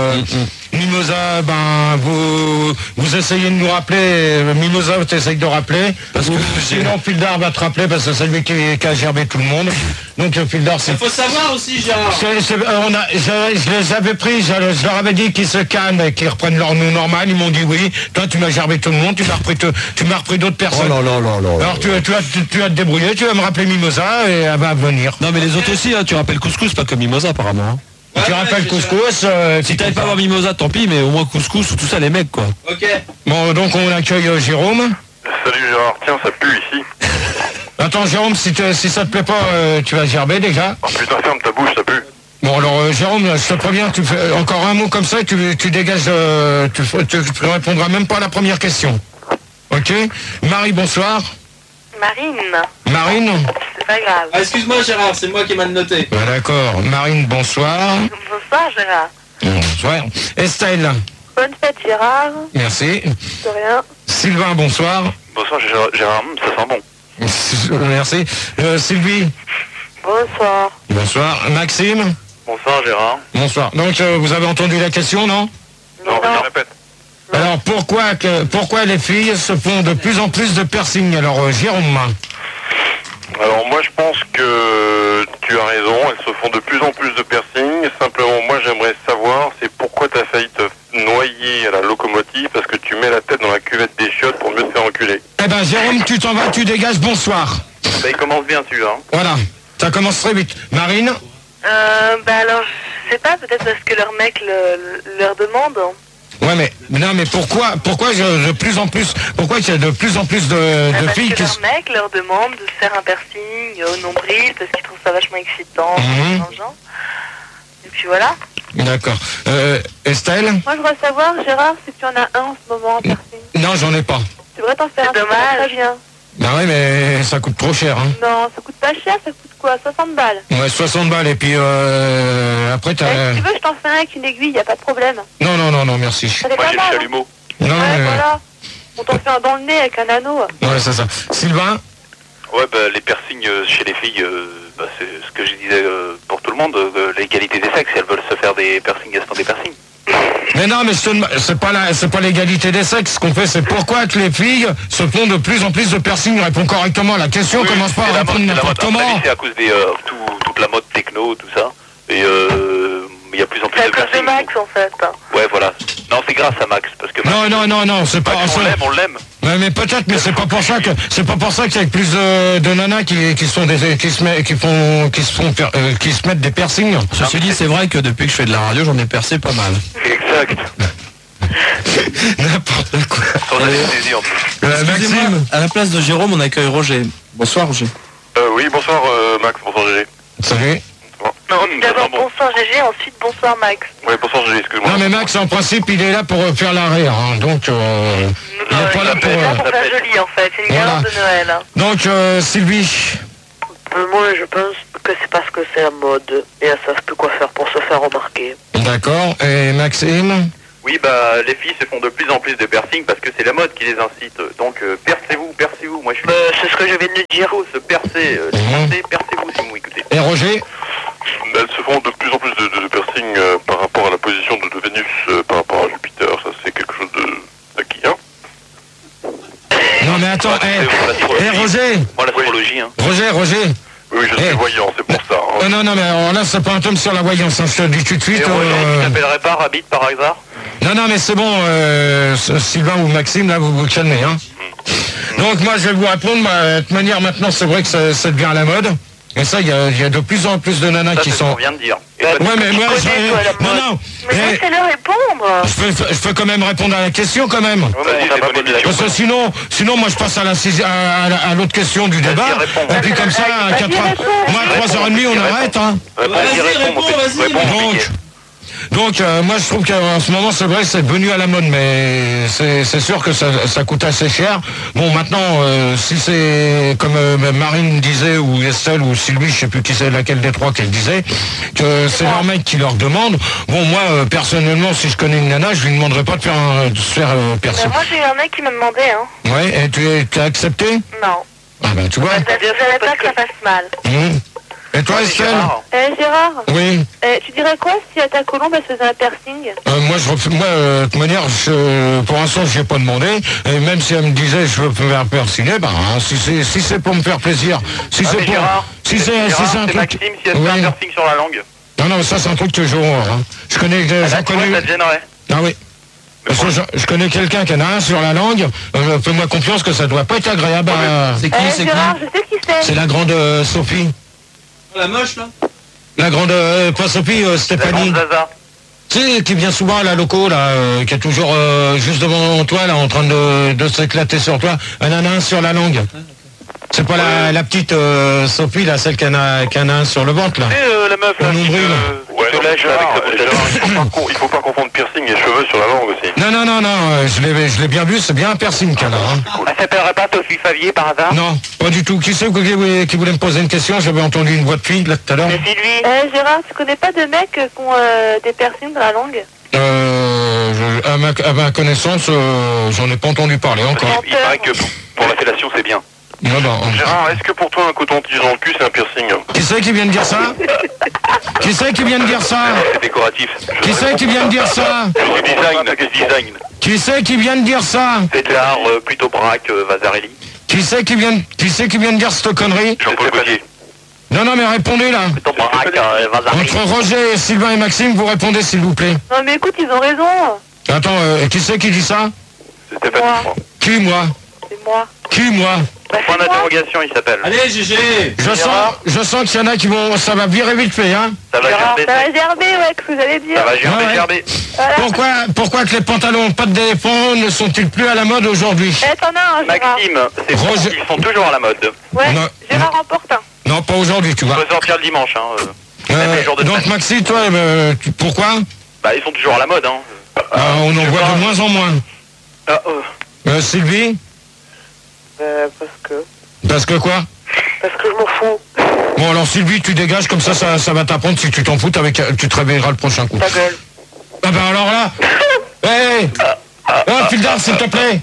Mimosa, vous essayez de nous rappeler. Mimosa, tu essayes de rappeler. Parce que sinon Fildar va te rappeler parce que c'est lui qui a gerbé tout le monde. Donc Fildar, c'est. Il faut savoir aussi, Gérard. Je les avais pris, je leur avais dit qu'ils se calment et qu'ils reprennent leur nom normal. Ils m'ont dit oui. Toi, tu m'as gerbé tout le monde, tu m'as repris d'autres personnes. Oh là. Alors tu vas te débrouiller, tu vas me rappeler Mimosa et elle va venir. Non mais les autres aussi, hein, tu rappelles Couscous, pas comme Mimosa apparemment. Hein. Tu rappelles Couscous. Si t'avais pas voir Mimosa, tant pis, mais au moins Couscous ou tout ça, les mecs quoi. Ok. Bon, donc on accueille Jérôme. Salut Gérard, tiens, ça pue ici. Attends Jérôme, si ça te plaît pas, tu vas gerber déjà. Oh putain, ferme ta bouche, ça pue. Bon alors Jérôme, je te préviens, tu fais encore un mot comme ça et tu dégages, tu répondras même pas à la première question. Ok. Marie, bonsoir. Marine, c'est pas grave. Ah, excuse-moi, Gérard, c'est moi qui ai mal noté. D'accord. Marine, bonsoir. Bonsoir Gérard. Bonsoir. Estelle. Bonne fête Gérard. Merci. De rien. Sylvain, bonsoir. Bonsoir Gérard, ça sent bon. Merci. Sylvie. Bonsoir. Bonsoir. Maxime. Bonsoir Gérard. Bonsoir. Donc vous avez entendu la question, non? Non, je répète. Alors pourquoi les filles se font de plus en plus de piercing? Alors Jérôme. Alors moi je pense que tu as raison, elles se font de plus en plus de piercing. Simplement moi j'aimerais savoir c'est pourquoi tu as failli te noyer à la locomotive parce que tu mets la tête dans la cuvette des chiottes pour mieux te faire enculer. Eh ben Jérôme, tu t'en vas, tu dégages, bonsoir. Il commence bien celui-là. Hein. Voilà, ça commence très vite. Marine? Alors je sais pas, peut-être parce que leur mec leur demande. Ouais mais pourquoi il y a de plus en plus de filles qui... Parce que leur mec leur demande de se faire un piercing au nombril parce qu'ils trouvent ça vachement excitant, dans le genre. Et puis voilà. D'accord. Estelle? Moi je voudrais savoir, Gérard, si tu en as un en ce moment en piercing. Non, j'en ai pas. Tu devrais t'en faire un. dommage. Très bien. Bah oui, mais ça coûte trop cher, hein. Non, ça coûte pas cher, ça coûte quoi? 60 balles. Ouais, 60 balles, et puis après t'as... Si tu veux, je t'en fais un avec une aiguille, y a pas de problème. Non, merci. Ça fait Moi pas j'ai mal, le hein. chalumeau. Non, Ouais, voilà. On t'en fait un dans le nez avec un anneau. ouais, c'est ça. Sylvain? Ouais, les piercings chez les filles, c'est ce que je disais pour tout le monde, l'égalité des sexes, si elles veulent se faire des piercings, elles se font des piercings. Mais non, mais c'est pas l'égalité des sexes. Ce qu'on fait, c'est pourquoi que les filles se font de plus en plus de piercings. Réponds correctement à la question, commence pas à répondre n'importe comment. C'est à cause des toute la mode techno, tout ça. Et il y a plus en plus C'est de à cause de piercings. Max, en fait. Ouais, voilà. Non, c'est grâce à Max, parce que Max, Non, c'est pas Max, on l'aime. Ouais, mais peut-être, mais c'est pas pour ça qu'il y a plus de nanas qui se mettent des piercings. Ceci dit, c'est vrai que depuis que je fais de la radio, j'en ai percé pas mal. Exact. N'importe quoi. Sans anesthésie en plus. Maxime. À la place de Jérôme, on accueille Roger. Bonsoir, Roger. Oui, bonsoir Max, bonsoir GG. Salut. Non, d'abord bonsoir GG, ensuite bonsoir Max. Oui, bonsoir GG, excuse-moi. Non mais Max, en principe, il est là pour faire l'arrière, hein, donc il est pas là pour... pour faire joli en fait, c'est une galante de Noël. Hein. Donc Sylvie. Moi je pense que c'est parce que c'est la mode et elles savent plus quoi faire pour se faire remarquer. D'accord, et Maxime? Oui, bah les filles se font de plus en plus de piercing parce que c'est la mode qui les incite. Donc percez-vous. Moi je suis... c'est ce que je viens de dire. Il faut se percer, percez-vous si vous m'écoutez. Et Roger? Elles se font de plus en plus de piercing par rapport à la position de Vénus par rapport à Jupiter. Ça c'est quelque chose d'acquis, hein. Non mais attends, Roger. Moi l'astrologie, hein. Roger. Oui, je suis voyant, c'est pour ça. Hein. Non, mais alors là, c'est pas un tome sur la voyance, hein, je te le dis tout de suite. Et tu t'appellerais pas Rabbit par hasard? Non, mais c'est bon, Sylvain ou Maxime, là, vous vous calmez, hein. Donc moi, je vais vous répondre, de toute manière, maintenant, c'est vrai que ça devient à la mode. Et ça, il y a de plus en plus de nanas qui sont... Ça, vient de dire. Ouais, mais moi, non. Mais laissez-le répondre. Je peux quand même répondre à la question, quand même. Parce que sinon, moi, je passe à l'autre question du débat. Et puis comme ça, à 3h30, on arrête, hein. Vas-y, réponds. Donc moi je trouve qu'en ce moment c'est vrai c'est devenu à la mode, mais c'est sûr que ça coûte assez cher. Bon maintenant si c'est comme Marine disait ou Estelle ou Sylvie, je sais plus qui c'est laquelle des trois qu'elle disait, que c'est leur mec qui leur demande. Bon moi personnellement si je connais une nana je lui demanderais pas de se faire percer. Moi j'ai un mec qui m'a demandé hein. Ouais, et tu as accepté? Non. Ah bah tu vois. Je savais pas que ça fasse mal. Et toi Estelle? Gérard. Oui. Tu dirais quoi si à ta colombe elle faisait un piercing? Moi, de toute manière, pour l'instant, je n'ai pas demandé. Et même si elle me disait, je veux me faire persiner, bah, si c'est pour me faire plaisir, si c'est pour, si c'est un truc, Maxime, si elle fait un piercing sur la langue. Non, ça c'est un truc que j'horreur. Hein. Je connais, ça te gênerait. Ah oui. Parce que je connais quelqu'un qui en a un sur la langue. Fais-moi confiance que ça doit pas être agréable. C'est qui? Gérard, je sais qui c'est. C'est la grande Sophie. La moche là? La grande, pas Sophie, Stéphanie. Tu sais, qui vient souvent à la loco, là, qui est toujours juste devant toi, là, en train de s'éclater sur toi. Elle en a un sur la langue. C'est pas la petite Sophie, là, celle qui en a un sur le ventre, là. La meuf, là, il faut pas confondre piercing et cheveux sur la langue aussi. Non, je l'ai bien vu, c'est bien un piercing qu'elle a. Hein. Elle s'appellerait pas Sophie Favier par hasard? Non, pas du tout. Qui c'est qui voulait me poser une question? J'avais entendu une voix de fille, là, tout à l'heure. C'est Sylvie. Gérard, tu connais pas de mecs qui ont des piercings dans la langue? À ma connaissance, j'en ai pas entendu parler encore. Il paraît que pour la fellation, c'est bien. Gérard, est-ce que pour toi un coton-tige dans le cul c'est un piercing? Qui c'est qui vient de dire ça? Qui c'est qui vient de dire ça? C'est décoratif. Qui c'est qui vient de dire ça? Design. Qui c'est qui vient de dire ça? C'est de l'art plutôt braque, Vasarelli. Qui c'est qui vient de dire cette connerie? Jean-Paul Gaultier. Non, mais répondez là. Plutôt braque, Vasarelli. Entre Roger, Sylvain et Maxime, vous répondez s'il vous plaît. Non mais écoute, ils ont raison. Attends, qui c'est qui dit ça? C'est Stéphanie. Qui, moi? C'est moi. Qui, moi? Point d'interrogation, il s'appelle. Allez, GG. Je sens qu'il y en a qui vont... Ça va virer vite fait, hein. Ça va gerber. Ça va gerber, ouais, que vous allez dire. Ça va gerber. Voilà. Pourquoi que les pantalons pas de d'éléphant ne sont-ils plus à la mode aujourd'hui? T'en as un, Gérard. Maxime, c'est bon, ils sont toujours à la mode. Ouais, Non. Gérard remporte un. Non, pas aujourd'hui, tu On vois. peut sortir le dimanche, hein. les jours de Donc semaine. Maxime, toi, pourquoi? Bah, ils sont toujours à la mode, hein. On en voit de moins en moins. Sylvie? Parce que... Parce que quoi? Parce que je m'en fous. Bon, alors Sylvie, tu dégages, comme ça va t'apprendre. Si tu t'en fous, tu te réveilleras le prochain coup. Ta gueule. Ah ben alors là... Hey! Fildar, s'il te plaît!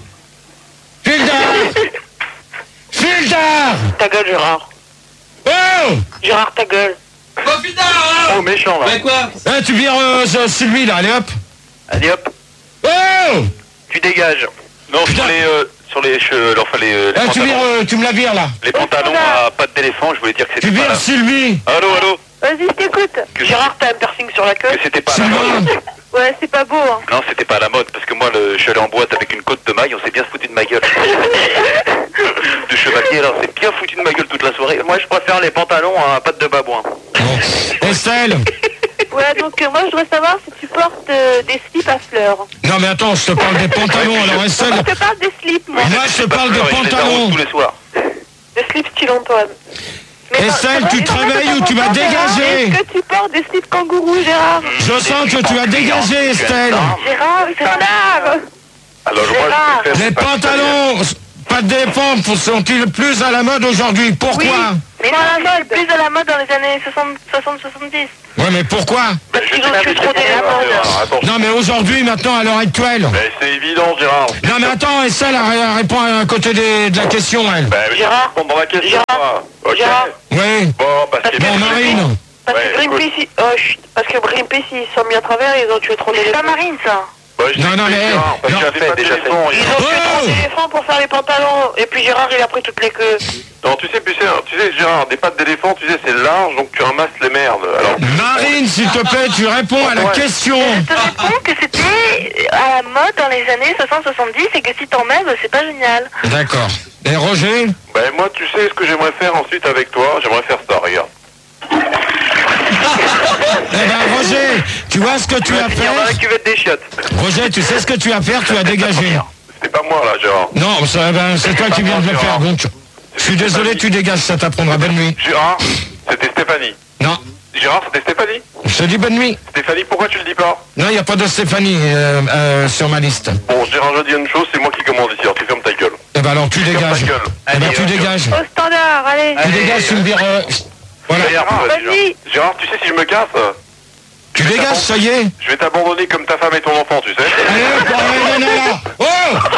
Fildar! Ta gueule, Gérard. Oh! Gérard, ta gueule. Oh putain, hein. Oh, méchant, là. Mais quoi? Tu vires Sylvie, là, allez hop! Allez, hop. Oh! Tu dégages. Non, sur les cheveux, enfin les pantalons. Tu me la vires, là! Les pantalons à pattes d'éléphant, je voulais dire que c'était Tu pas vires là. Sylvie! Allô? Vas-y, je t'écoute. Gérard, t'as un piercing sur la queue? Que c'était pas à la Sylvain! mode. Ouais, c'est pas beau, hein. Non, c'était pas à la mode, parce que moi, je suis allé en boîte avec une côte de maille, on s'est bien foutu de ma gueule. De chevalier, là, on s'est bien foutu de ma gueule toute la soirée. Moi, je préfère les pantalons à pattes de babouin. Bon. Estelle! Ouais, donc moi, je voudrais savoir si tu portes des slips à fleurs. Non, mais attends, je te parle des pantalons, alors Estelle... Je te parle des slips, moi. Moi, je te parle des Je les arrose pantalons! tous les soirs. Des slips style Antoine. Estelle, tu te réveilles ou tu vas dégager? Est-ce que tu portes des slips kangourous, Gérard? Je sens que tu vas dégager, Estelle. Gérard, c'est un Alors, moi, je préfère Les pantalons, pas de défense, sont-ils plus à la mode aujourd'hui? Pourquoi? Mais non, c'est plus à la mode dans les années 60-70. Ouais, mais pourquoi? Parce qu'ils ont tué trop d'éléments. Non, mais aujourd'hui, maintenant, à l'heure actuelle. Mais c'est évident, Gérard. Non, mais attends, Estelle elle répond à côté de la question, elle. Gérard, Répondre à la question, moi. Ok. Gérard. Oui. Bon, parce que... Bon, Marine. Parce que Ouais, Greenpeace, parce que Greenpeace, ils sont mis à travers, ils ont tué trop Mais c'est d'éléphants. pas Marine, ça. Bah, je Non, dis non, que mais, Gérard, parce non. qu'il avait pas Déjà fait. d'éléphant, Ils ont tué trop d'éléphants pour faire les pantalons. Et puis Gérard, il a pris toutes les queues. Non, tu sais, Gérard, des pattes d'éléphant, tu sais, c'est large, donc tu ramasses les merdes. Alors, Marine, s'il te plaît, tu réponds à la question. Je te réponds que c'était à la mode dans les années 60-70 et que si t'en mets, c'est pas génial. D'accord. Et Roger? ben moi, tu sais ce que j'aimerais faire ensuite avec toi? J'aimerais faire ça, regarde. Eh ben, Roger, tu vois ce que tu vas Finir dans la faire? cuvette des chiottes. Roger, tu sais ce que tu vas faire? Tu vas dégager. C'était pas moi, là, Gérard. Non, c'est toi qui viens de le faire, donc je suis désolé, tu dégages, ça t'apprendra. Bonne nuit. Gérard, c'était Stéphanie. Non, Gérard, c'était Stéphanie? je te dis bonne nuit. Stéphanie, pourquoi tu le dis pas? Non, il n'y a pas de Stéphanie sur ma liste. Bon, Gérard, je dis une chose, c'est moi qui commande ici, alors tu fermes ta gueule. Eh ben alors, tu Ferme ta dégages. gueule. Eh ben, tu dégages. Au standard, allez. Tu dégages, tu me diras... Voilà. Gérard, Vas-y. Gérard, tu sais, si je me casse, Tu dégages, ça y est. je vais t'abandonner comme ta femme et ton enfant, tu sais. Allez, hop, allez, là. Oh!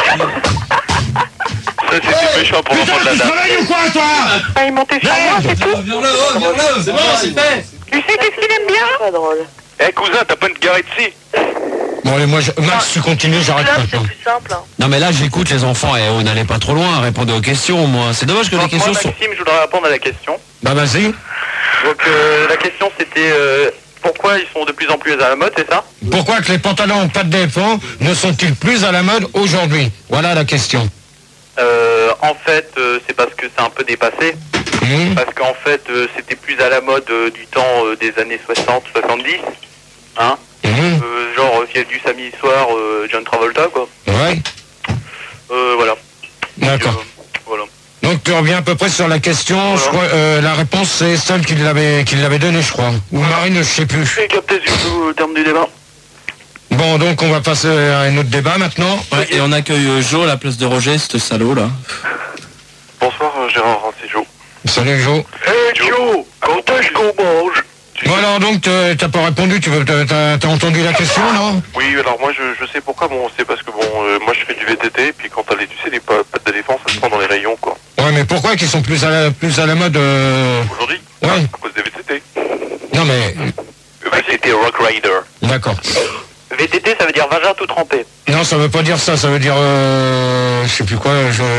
Ça, c'était méchant pour l'enfant de la Tu dame. travailles ou quoi, toi? Ah, il montait sur moi, c'est tout. Viens-le, c'est bon, c'est fait. Tu sais qu'est-ce qu'il aime bien? Pas drôle. Eh, cousin, t'as pas une garette ici? Bon, allez, moi, Max, tu continues, j'arrête Là, maintenant. c'est plus simple. Hein. Non mais là j'écoute les enfants et on n'allait pas trop loin, répondez aux questions moi. C'est dommage que les Moi, questions sont... Maxime, je voudrais répondre à la question. Bah, vas-y. Donc, la question, c'était pourquoi ils sont de plus en plus à la mode, c'est ça? Pourquoi que les pantalons en pâte d'éléphant ne sont-ils plus à la mode aujourd'hui? Voilà la question. En fait, c'est parce que c'est un peu dépassé. Mmh. Parce qu'en fait, c'était plus à la mode du temps des années 60-70. Hein Mmh. Genre, s'il y a du samedi soir, John Travolta, quoi. Ouais, Voilà. d'accord. Voilà. Donc tu reviens à peu près sur la question. Je crois, la réponse c'est celle qui l'avait donnée, je crois. Ou Marine, je sais plus. J'ai capté du coup au terme du débat. Bon, donc on va passer à un autre débat maintenant. Ouais, et on accueille Joe à la place de Roger, ce salaud là. Bonsoir, Gérard, c'est Joe. Salut Jo. Hey, Joe, quand est-ce qu'on mange? Bon alors donc t'as pas répondu, t'as entendu la question, non? Oui, alors moi je sais pourquoi, bon, c'est parce que bon, moi je fais du VTT, puis quand t'as tu sais, les pattes d'éléphant, ça se prend dans les rayons, quoi. Ouais, mais pourquoi qu'ils sont plus à la mode Aujourd'hui? Ouais. À cause des VTT. Non mais... VTT Rock Rider. D'accord. VTT, ça veut dire vagin tout trempé. Non, ça veut pas dire ça, ça veut dire... je sais plus quoi,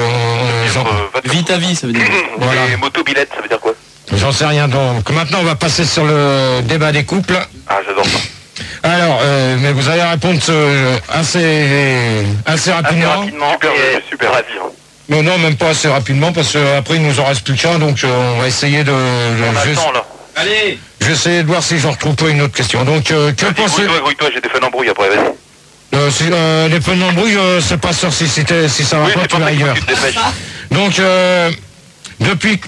Vite à vie, ça veut dire. Voilà. Et motobilette, ça veut dire quoi? J'en sais rien, donc maintenant on va passer sur le débat des couples. Ah, j'adore ça. Alors, mais vous allez répondre assez rapidement. Super, je suis super ravi. Hein. Mais non, même pas assez rapidement, parce qu'après il nous en reste plus qu'un, donc on va essayer de... On attend, là. Allez. je vais essayer de voir si j'en retrouve pas une autre question. Donc, que pensez... Grouille-toi, j'ai des feux d'embrouille après, vas-y. Les feux d'embrouille, c'est pas sûr si ça va Oui, pas, c'est tu pas vas ça qu'il faut ailleurs. que tu te dépêches. Donc, depuis...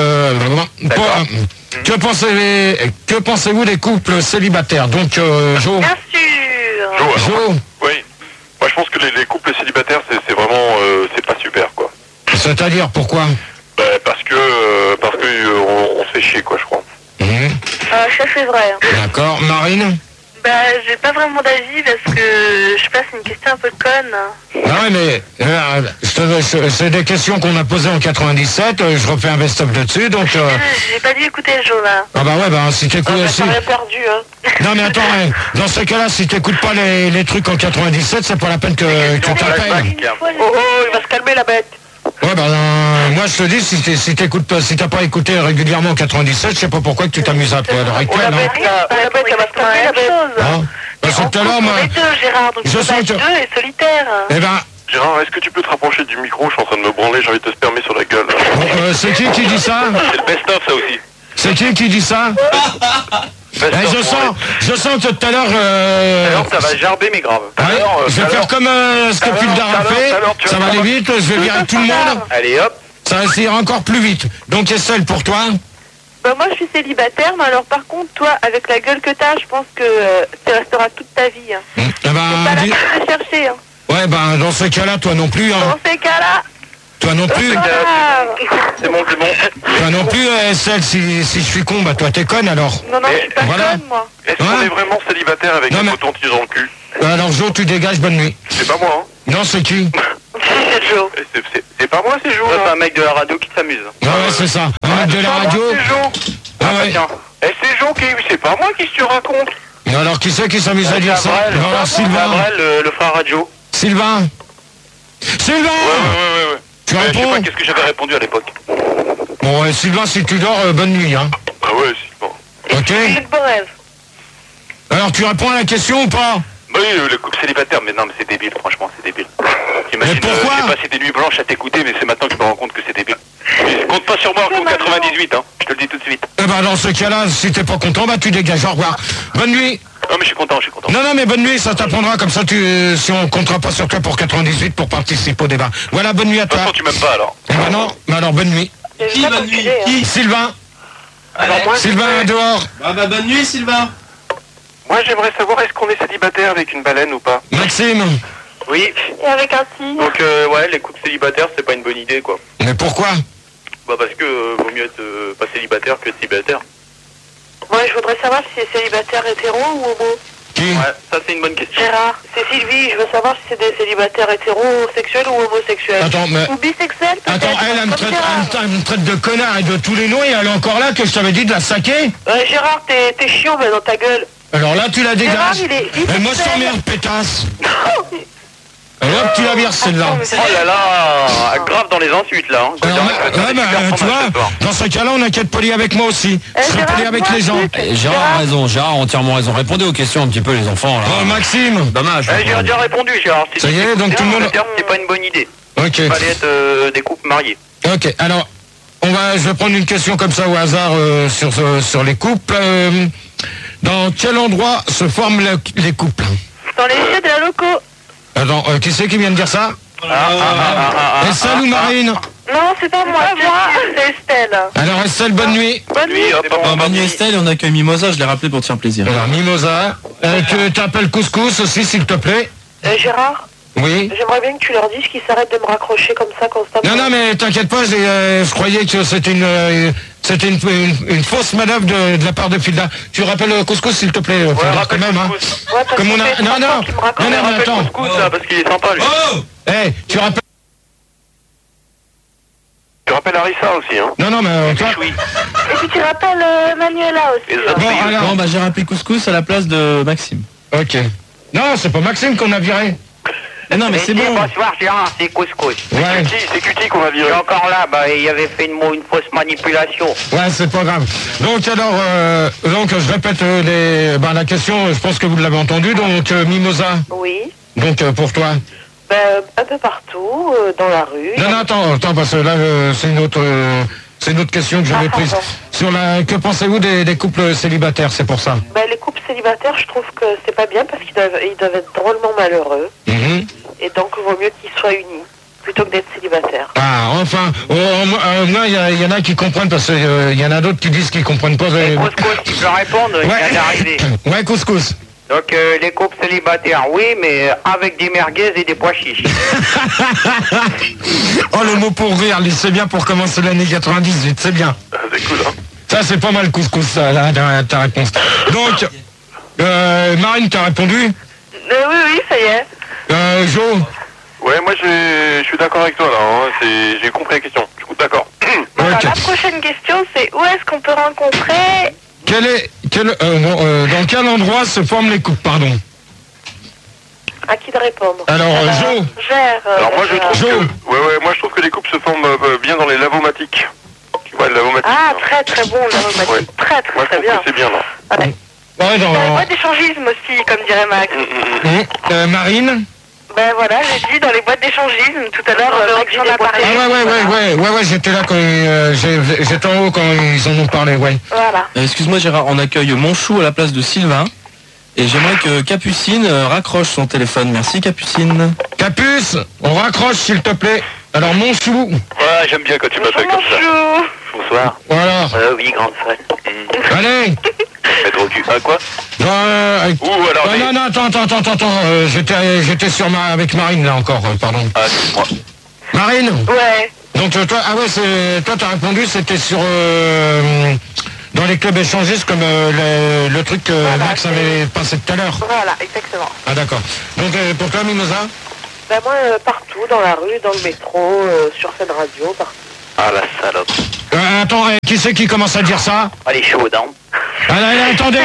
que pensez-vous des couples célibataires? Donc, Jo... Bien sûr. Jo, alors, Jo, oui. Moi, je pense que les couples célibataires, c'est vraiment... c'est pas super, quoi. c'est-à-dire, pourquoi? Parce que on se fait chier, quoi, je crois. Ça c'est vrai. Hein. D'accord. Marine? Bah, j'ai pas vraiment d'avis parce que je sais pas, c'est une question un peu conne. Ah ouais, mais c'est des questions qu'on a posées en 97, je refais un best-of dessus, donc... J'ai pas dû écouter le jeu là. Ah bah ouais, bah si t'écoutes... Ça aurait perdu, hein. Non mais attends, ouais, dans ce cas-là, si t'écoutes pas les trucs en 97, c'est pas la peine que t'appelles. Oh, il va se calmer, la bête. Ouais, bah moi je te dis, si t'écoutes pas, si t'as pas écouté régulièrement en 97, je sais pas pourquoi que tu t'amuses à l'heure actuelle. La bête, la bête, elle va se calmer, la bête. Hein parce que tout à l'heure, moi... On est deux, Gérard, donc je je sens peux que- pas être deux et solitaire. Eh ben, Gérard, est-ce que tu peux te rapprocher du micro? Je suis en train de me branler, j'ai envie de te spermer sur la gueule. bon, c'est qui dit ça? C'est le best-of, ça aussi. C'est qui dit ça? Best-of, je sens que tout à l'heure... Alors, ça va gerber, mais grave. ouais, je vais faire comme ce que Pulgar a fait, ça va aller vite, je vais virer tout le monde, Allez, hop. ça va essayer encore plus vite. Donc Estelle, pour toi? Bah moi je suis célibataire, mais alors par contre toi avec la gueule que t'as, je pense que tu resteras toute ta vie. Hein. Eh C'est pas la dis- peine de chercher. Hein. Ouais, ben dans ces cas-là, toi non plus. Hein. Dans ces cas-là, Toi non plus. C'est bon, c'est bon. Toi non plus, SL, si je suis con, bah toi t'es conne alors. non, je suis pas voilà. conne moi. Est-ce qu'on Ouais. est vraiment célibataire avec Non, un mais- coton-tige dans le cul? Alors Jo, tu dégages, bonne nuit. C'est pas moi, hein. Non, c'est qui? C'est Joe. C'est pas moi, c'est Jo, Ouais, c'est là. un mec de la radio qui s'amuse. Ouais, c'est ça. Un mec de la radio. C'est Jo. Ah ouais. Tiens. C'est Jo qui... C'est pas moi qui se raconte. Alors qui c'est qui s'amuse à dire ça? Gabriel, Alors Sylvain. Gabriel, le frère radio. Sylvain. Sylvain. Ouais. Tu Je sais pas réponds? qu'est-ce que j'avais répondu à l'époque. Bon, Sylvain, si tu dors, bonne nuit, hein. Ah ouais, c'est bon. Ok. C'est de beau rêve. Alors tu réponds à la question ou pas? Bah oui, le couple célibataire, mais non, mais c'est débile, franchement, c'est débile. T'imagines, Mais pourquoi j'ai passé des nuits blanches à t'écouter, mais c'est maintenant que je me rends compte que c'est débile. Compte pas sur moi en 98, hein, je te le dis tout de suite. Eh ben dans ce cas-là, si t'es pas content, bah tu dégages. Au revoir. Bonne nuit. Non, mais je suis content. Non, mais bonne nuit, ça t'apprendra comme ça. Si on comptera pas sur toi pour 98 pour participer au débat. Voilà, bonne nuit à De toute toi. façon, tu m'aimes pas, alors. Eh ben non, mais alors bonne nuit. Qui bonne nuit? Qui? Sylvain. Alors moi, Sylvain dehors. Ah bah bonne nuit Sylvain. Moi, j'aimerais savoir, est-ce qu'on est célibataire avec une baleine ou pas? Maxime. Oui, Et avec un signe. donc ouais, les couples célibataires, c'est pas une bonne idée, quoi. Mais pourquoi? Bah parce que vaut mieux être pas célibataire que être célibataire. moi, je voudrais savoir si c'est célibataire hétéro ou homo. Qui? Ouais, ça c'est une bonne question. Gérard, c'est Sylvie, je veux savoir si c'est des célibataires hétérosexuels ou homosexuels. Attends, mais... Ou bisexuel peut-être. Attends, elle me comme traite, Gérard. elle me traite de connard et de tous les noms et elle est encore là que je t'avais dit de la saquer. Gérard, t'es chiant, mais dans ta gueule. Alors là, tu la Gérard, dégages. il est bisexuel. Et moi, je t'emmerde, pétasse. Et hop, tu la vires, celle-là. Oh là là, grave dans les insultes là. Hein. Je veux Alors, dire, ouais, ça va être bah, super tu fromage vois, ce soir. dans ce cas-là, on a qu'à être poli avec moi aussi. Je serai Gérard, poli avec dis-moi les un gens. truc. Gérard a raison, Gérard a entièrement raison. Répondez aux questions un petit peu les enfants là. Oh, Maxime. Dommage. J'ai déjà répondu, Gérard. Si Ça y tu est, t'écoutes donc bien, tout le monde- le terme, c'est pas une bonne idée. Ok. Il fallait être des couples mariés. Ok, alors, je vais prendre une question comme ça au hasard sur les couples. Dans quel endroit se forment les couples? Dans les jeux de la loco. Attends, qui c'est qui vient de dire ça? Estelle ou Marine? Non, c'est pas moi, c'est Estelle. Alors Estelle, bonne nuit. Bonne nuit. Oui, hop, hop, Bon, hop, bonne nuit hop. Estelle et on accueille Mimosa, je l'ai rappelé pour te faire plaisir. Alors Mimosa, tu t'appelles Couscous aussi s'il te plaît? Gérard, Oui. j'aimerais bien que tu leur dises qu'ils s'arrêtent de me raccrocher comme ça constamment. Non, mais t'inquiète pas, je croyais que c'était une fausse manœuvre de la part de Filda. Tu rappelles Couscous s'il te plaît, Filda, quand rappelle même. Hein. Couscous. Ouais, parce Comme que on a... c'est Non, trois non, fois qu'ils me raccrochent. non, mais Rappelle attends. Couscous, là, parce qu'il est sympa lui. Hey, tu rappelles... Tu rappelles Harissa aussi, hein. Non, mais toi... Oui. Et puis tu rappelles Manuela aussi. Et hein. ça, Bon, oui. alors... Bon bah j'ai rappelé Couscous à la place de Maxime. Ok. Non, c'est pas Maxime qu'on a viré. Non mais c'est bon. Bonsoir Gérard, c'est Couscous. Ouais, C'est Cutie qu'on va Il est virer. encore là, bah il avait fait une fausse manipulation. ouais, c'est pas grave. Donc alors, donc je répète la question, je pense que vous l'avez entendu. Donc Mimosa, Oui, donc pour toi. ben, un peu partout, dans la rue. Non, attends, parce que là, c'est une autre question que j'avais Ah, prise. pardon. Sur que pensez-vous des couples célibataires, c'est pour ça. Ben, les couples célibataires, je trouve que c'est pas bien parce qu'ils doivent être drôlement malheureux. Mhm. Et donc, il vaut mieux qu'ils soient unis plutôt que d'être célibataires. Ah, enfin, au moins, il y en a qui comprennent, parce qu'il y en a d'autres qui disent qu'ils comprennent pas. Couscous, il peut répondre, il vient d'arriver. Ouais, Couscous. Donc les couples célibataires, oui, mais avec des merguez et des pois chiches. Oh, le mot pour rire, c'est bien pour commencer l'année 98, c'est bien. C'est cool, hein. Ça, c'est pas mal, Couscous, ça, là, ta réponse. Donc, Marine, t'as répondu? Oui, ça y est. Jo? Ouais, moi je suis d'accord avec toi là, hein. J'ai compris la question. Je suis d'accord. Alors, Ok. la prochaine question, c'est où est-ce qu'on peut rencontrer... Dans quel endroit se forment les couples, pardon? À qui de répondre? Alors, Jo? Gère. Alors moi je Gérard. trouve Jo. que moi je trouve que les couples se forment bien dans les lavomatiques. Tu vois, le lavomatique. Ah, très très bon, l'aromatique. Ouais. Très Moi très je très trouve bien. que c'est bien là. Ouais. Ouais, Dans les boîtes d'échangisme aussi, comme dirait Max. Marine? Ben voilà, j'ai dit dans les boîtes d'échangisme tout à l'heure, Max j'en a Ah parlé. ouais, j'étais là quand j'étais en haut quand ils en ont parlé, ouais. Voilà. Excuse-moi Gérard, on accueille Monchou à la place de Sylvain. Et j'aimerais que Capucine raccroche son téléphone. Merci Capucine. Capuce, on raccroche s'il te plaît. Alors mon chou. Ouais, j'aime bien quand tu m'appelles comme ça. Bonjour. bonsoir. Voilà. Oui, grande fan. Allez. Mettre au cul. Quoi Ouh, alors... Non, attends. J'étais avec Marine, là, encore, pardon. Ah, excuse-moi. Marine? Ouais. Donc, toi, t'as répondu, c'était sur... dans les clubs échangistes, comme le truc que Max avait passé tout à l'heure. Voilà, exactement. Ah, d'accord. Donc, pour toi, Mimosa? Ben moi, partout, dans la rue, dans le métro, sur cette radio, partout. Ah, la salope. Attends, qui c'est qui commence à dire ça? Elle est chaude, hein. Attendez,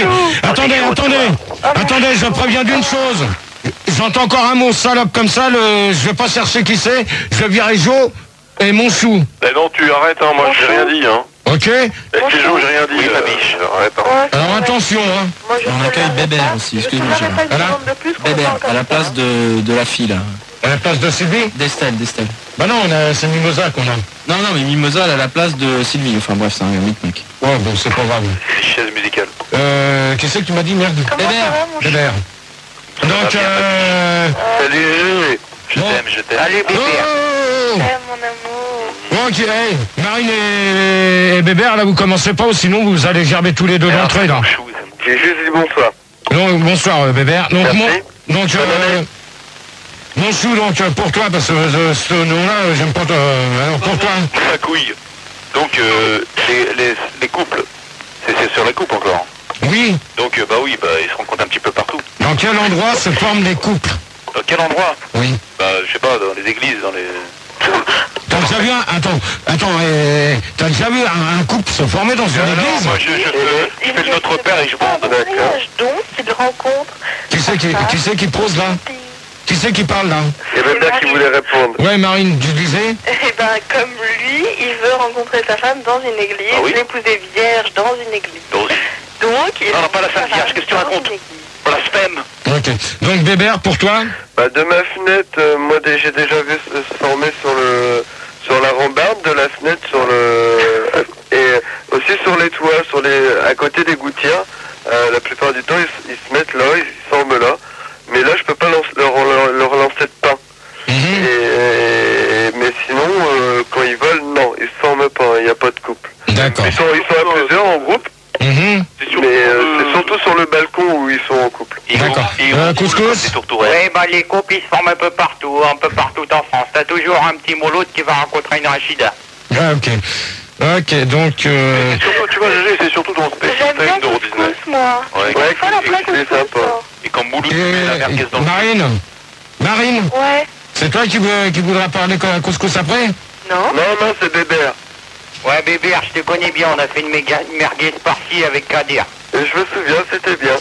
je préviens d'une chose. J'entends encore un mot salope comme ça, je vais pas chercher qui c'est, je vais virer Jo et mon chou. Ben non, tu arrêtes, hein, moi j'ai rien dit, hein. Ok. Avec les Jo, j'ai rien dit, oui, ma biche. Arrête, hein. Alors attention, hein. On accueille Bébert aussi, excuse-moi. Bébert, à la place de la fille, là. À la place de Sylvie? D'Estelle. Bah non, c'est Mimosa qu'on a. Non, mais Mimosa, elle a la place de Sylvie. Enfin bref, c'est un mec. Ouais, bon, c'est pas grave. Chaise musicale. Qui c'est que tu m'as dit, merde? Bébert. Donc, Salut. Je t'aime. Allez, Bébert. Oh, mon amour. ok, hey, Marine et Bébert, là, vous commencez pas, ou sinon vous allez gerber tous les deux d'entrée, là. J'ai juste dit bonsoir. Donc, bonsoir, Bébert. Donc, Merci. Mon chou, donc, pour toi, parce que ce nom-là, j'aime pas... alors, pour toi. La couille. Donc, les couples. C'est sur les couples encore. Oui. Donc, ils se rencontrent un petit peu partout. Dans quel endroit se forment les couples? Dans quel endroit? Oui. Je sais pas, dans les églises, dans les... T'as déjà vu t'as déjà vu un couple se former dans une église? Non, moi je fais le Notre Père et je bande. Donc, c'est de rencontre. Qui c'est qui pose là? Qui c'est qui parle là? Il y avait bien qui voulait répondre. Ouais, Marine, tu disais? Eh ben, comme lui, il veut rencontrer sa femme dans une église, l'épouser vierge dans une église. Donc, il... Non, pas la femme vierge, qu'est-ce que tu racontes? Blasphème. Ok. Donc, Bébert, pour toi? Bah, de ma fenêtre, moi j'ai déjà vu se former sur la rambarde de la fenêtre, et aussi sur les toits, à côté des gouttières. La plupart du temps, ils se mettent là, ils se forment là. Mais là, je peux pas leur lancer de pain. Mais sinon, quand ils volent, non, ils se forment pas, il n'y a pas de couple. D'accord. Ils sont à plusieurs en groupe. Mais c'est surtout sur le balcon où ils sont en couple. D'accord. Couscous? Oui, les couples, ils se forment un peu partout en France. T'as toujours un petit molot qui va rencontrer une rachida. Ah, ok. Ok, donc... Surtout, tu vois, Gégé, c'est surtout dans ce J'aime bien couscous, moi. C'est sympa. Et quand Mouloud met la merguez dans le... Marine? Ouais. C'est toi qui voudras parler comme un couscous après? Non, c'est Bébert. Ouais, Bébert, je te connais bien, on a fait une merguez par-ci avec Kadir. Je me souviens, c'était bien.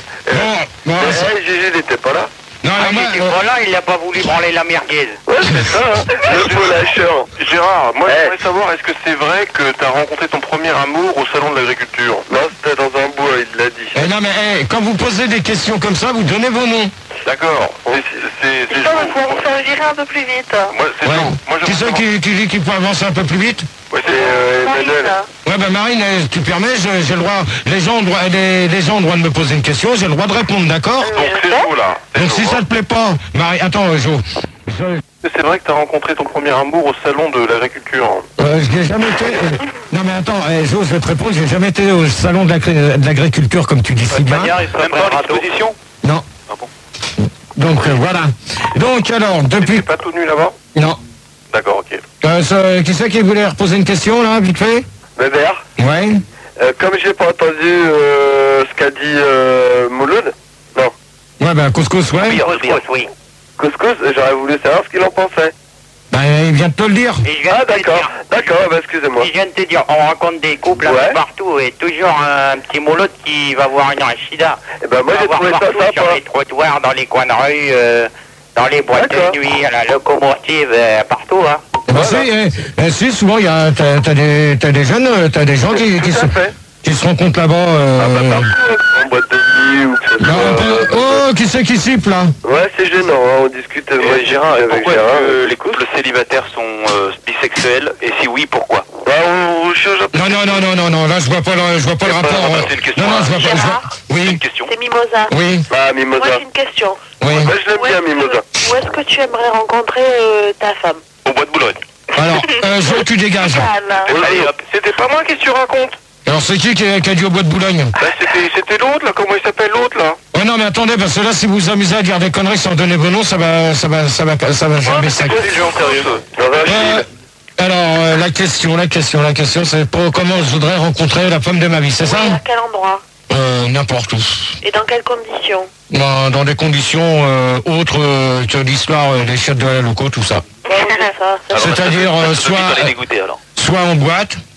Gégé n'était pas là. Non, voilà, il n'a pas voulu branler la merguez. Ouais, c'est ça, le beau lâcheur. Gérard, moi j'aimerais savoir, est-ce que c'est vrai que t'as rencontré ton premier amour au salon de l'agriculture? Non, c'était dans un bois, il l'a dit. non, mais quand vous posez des questions comme ça, vous donnez vos noms. D'accord. c'est ça, on va faire virer un peu plus vite. Moi, c'est Ouais. Moi, Qui c'est qui dit qu'il faut avancer un peu plus vite? Ouais, Emmanuel. Ouais, bah Marine, tu permets, j'ai le droit, les gens ont le droit de me poser une question, j'ai le droit de répondre, d'accord? Donc c'est Jo là. Donc si ça te plaît pas, Marie, attends, Jo. C'est vrai que t'as rencontré ton premier amour au salon de l'agriculture. Je n'ai jamais été... non mais attends, Jo, je vais te répondre, j'ai jamais été au salon de l'agriculture comme tu dis si bien. Même pas à l'exposition? Non. Ah bon? Donc voilà. Donc alors, depuis... T'es pas tout nu là-bas? Non. D'accord, ok. Qui c'est qui voulait reposer une question là, vite fait? Bébert. Ouais. Comme j'ai pas entendu ce qu'a dit Mouloud. Non. Ouais, bah couscous, ouais. Oui. Couscous, j'aurais voulu savoir ce qu'il en pensait. Bah il vient de te le dire. Ah d'accord, excusez-moi. Je viens de te dire, on rencontre des couples un peu partout et toujours un petit molot qui va voir une rachida. Et ben moi j'ai trouvé ça partout, sympa. sur les trottoirs, dans les coins de rue, dans les boîtes de nuit, à la locomotive, partout, hein. Bah si, souvent t'as des jeunes, t'as des gens qui se rencontrent là-bas. En boîte de nuit ou que ce soit. Qui c'est qui siffle là? Ouais, c'est gênant, hein, on discute. Gérard, pourquoi les couples célibataires sont bisexuels? Et si oui, pourquoi? Bah, on change un peu. Non, là je vois pas le rapport. C'est une question. Non, je vois pas. Oui. Une question. C'est Mimosa. Oui. Ah, Mimosa. Moi, j'ai une question. Oui. Moi, je l'aime bien, Mimosa. Où est-ce que tu aimerais rencontrer ta femme? Au bois de Boulogne. Alors, Jo, tu dégages. Allez, hop. C'était pas moi, qu'est-ce que tu racontes? Alors, c'est qui a dit au bois de Boulogne? Bah, c'était l'autre, là. Comment il s'appelle, l'autre, là? Oh non, mais attendez, parce que là, si vous vous amusez à dire des conneries sans donner vos noms, ça va jamais ça. Alors, la question, c'est pour comment je voudrais rencontrer la femme de ma vie, c'est ça? À quel endroit? N'importe où. Et dans quelles conditions? Dans des conditions autres que l'histoire des chiottes de la loco, tout ça. Ouais, c'est ça. C'est-à-dire soit en boîte,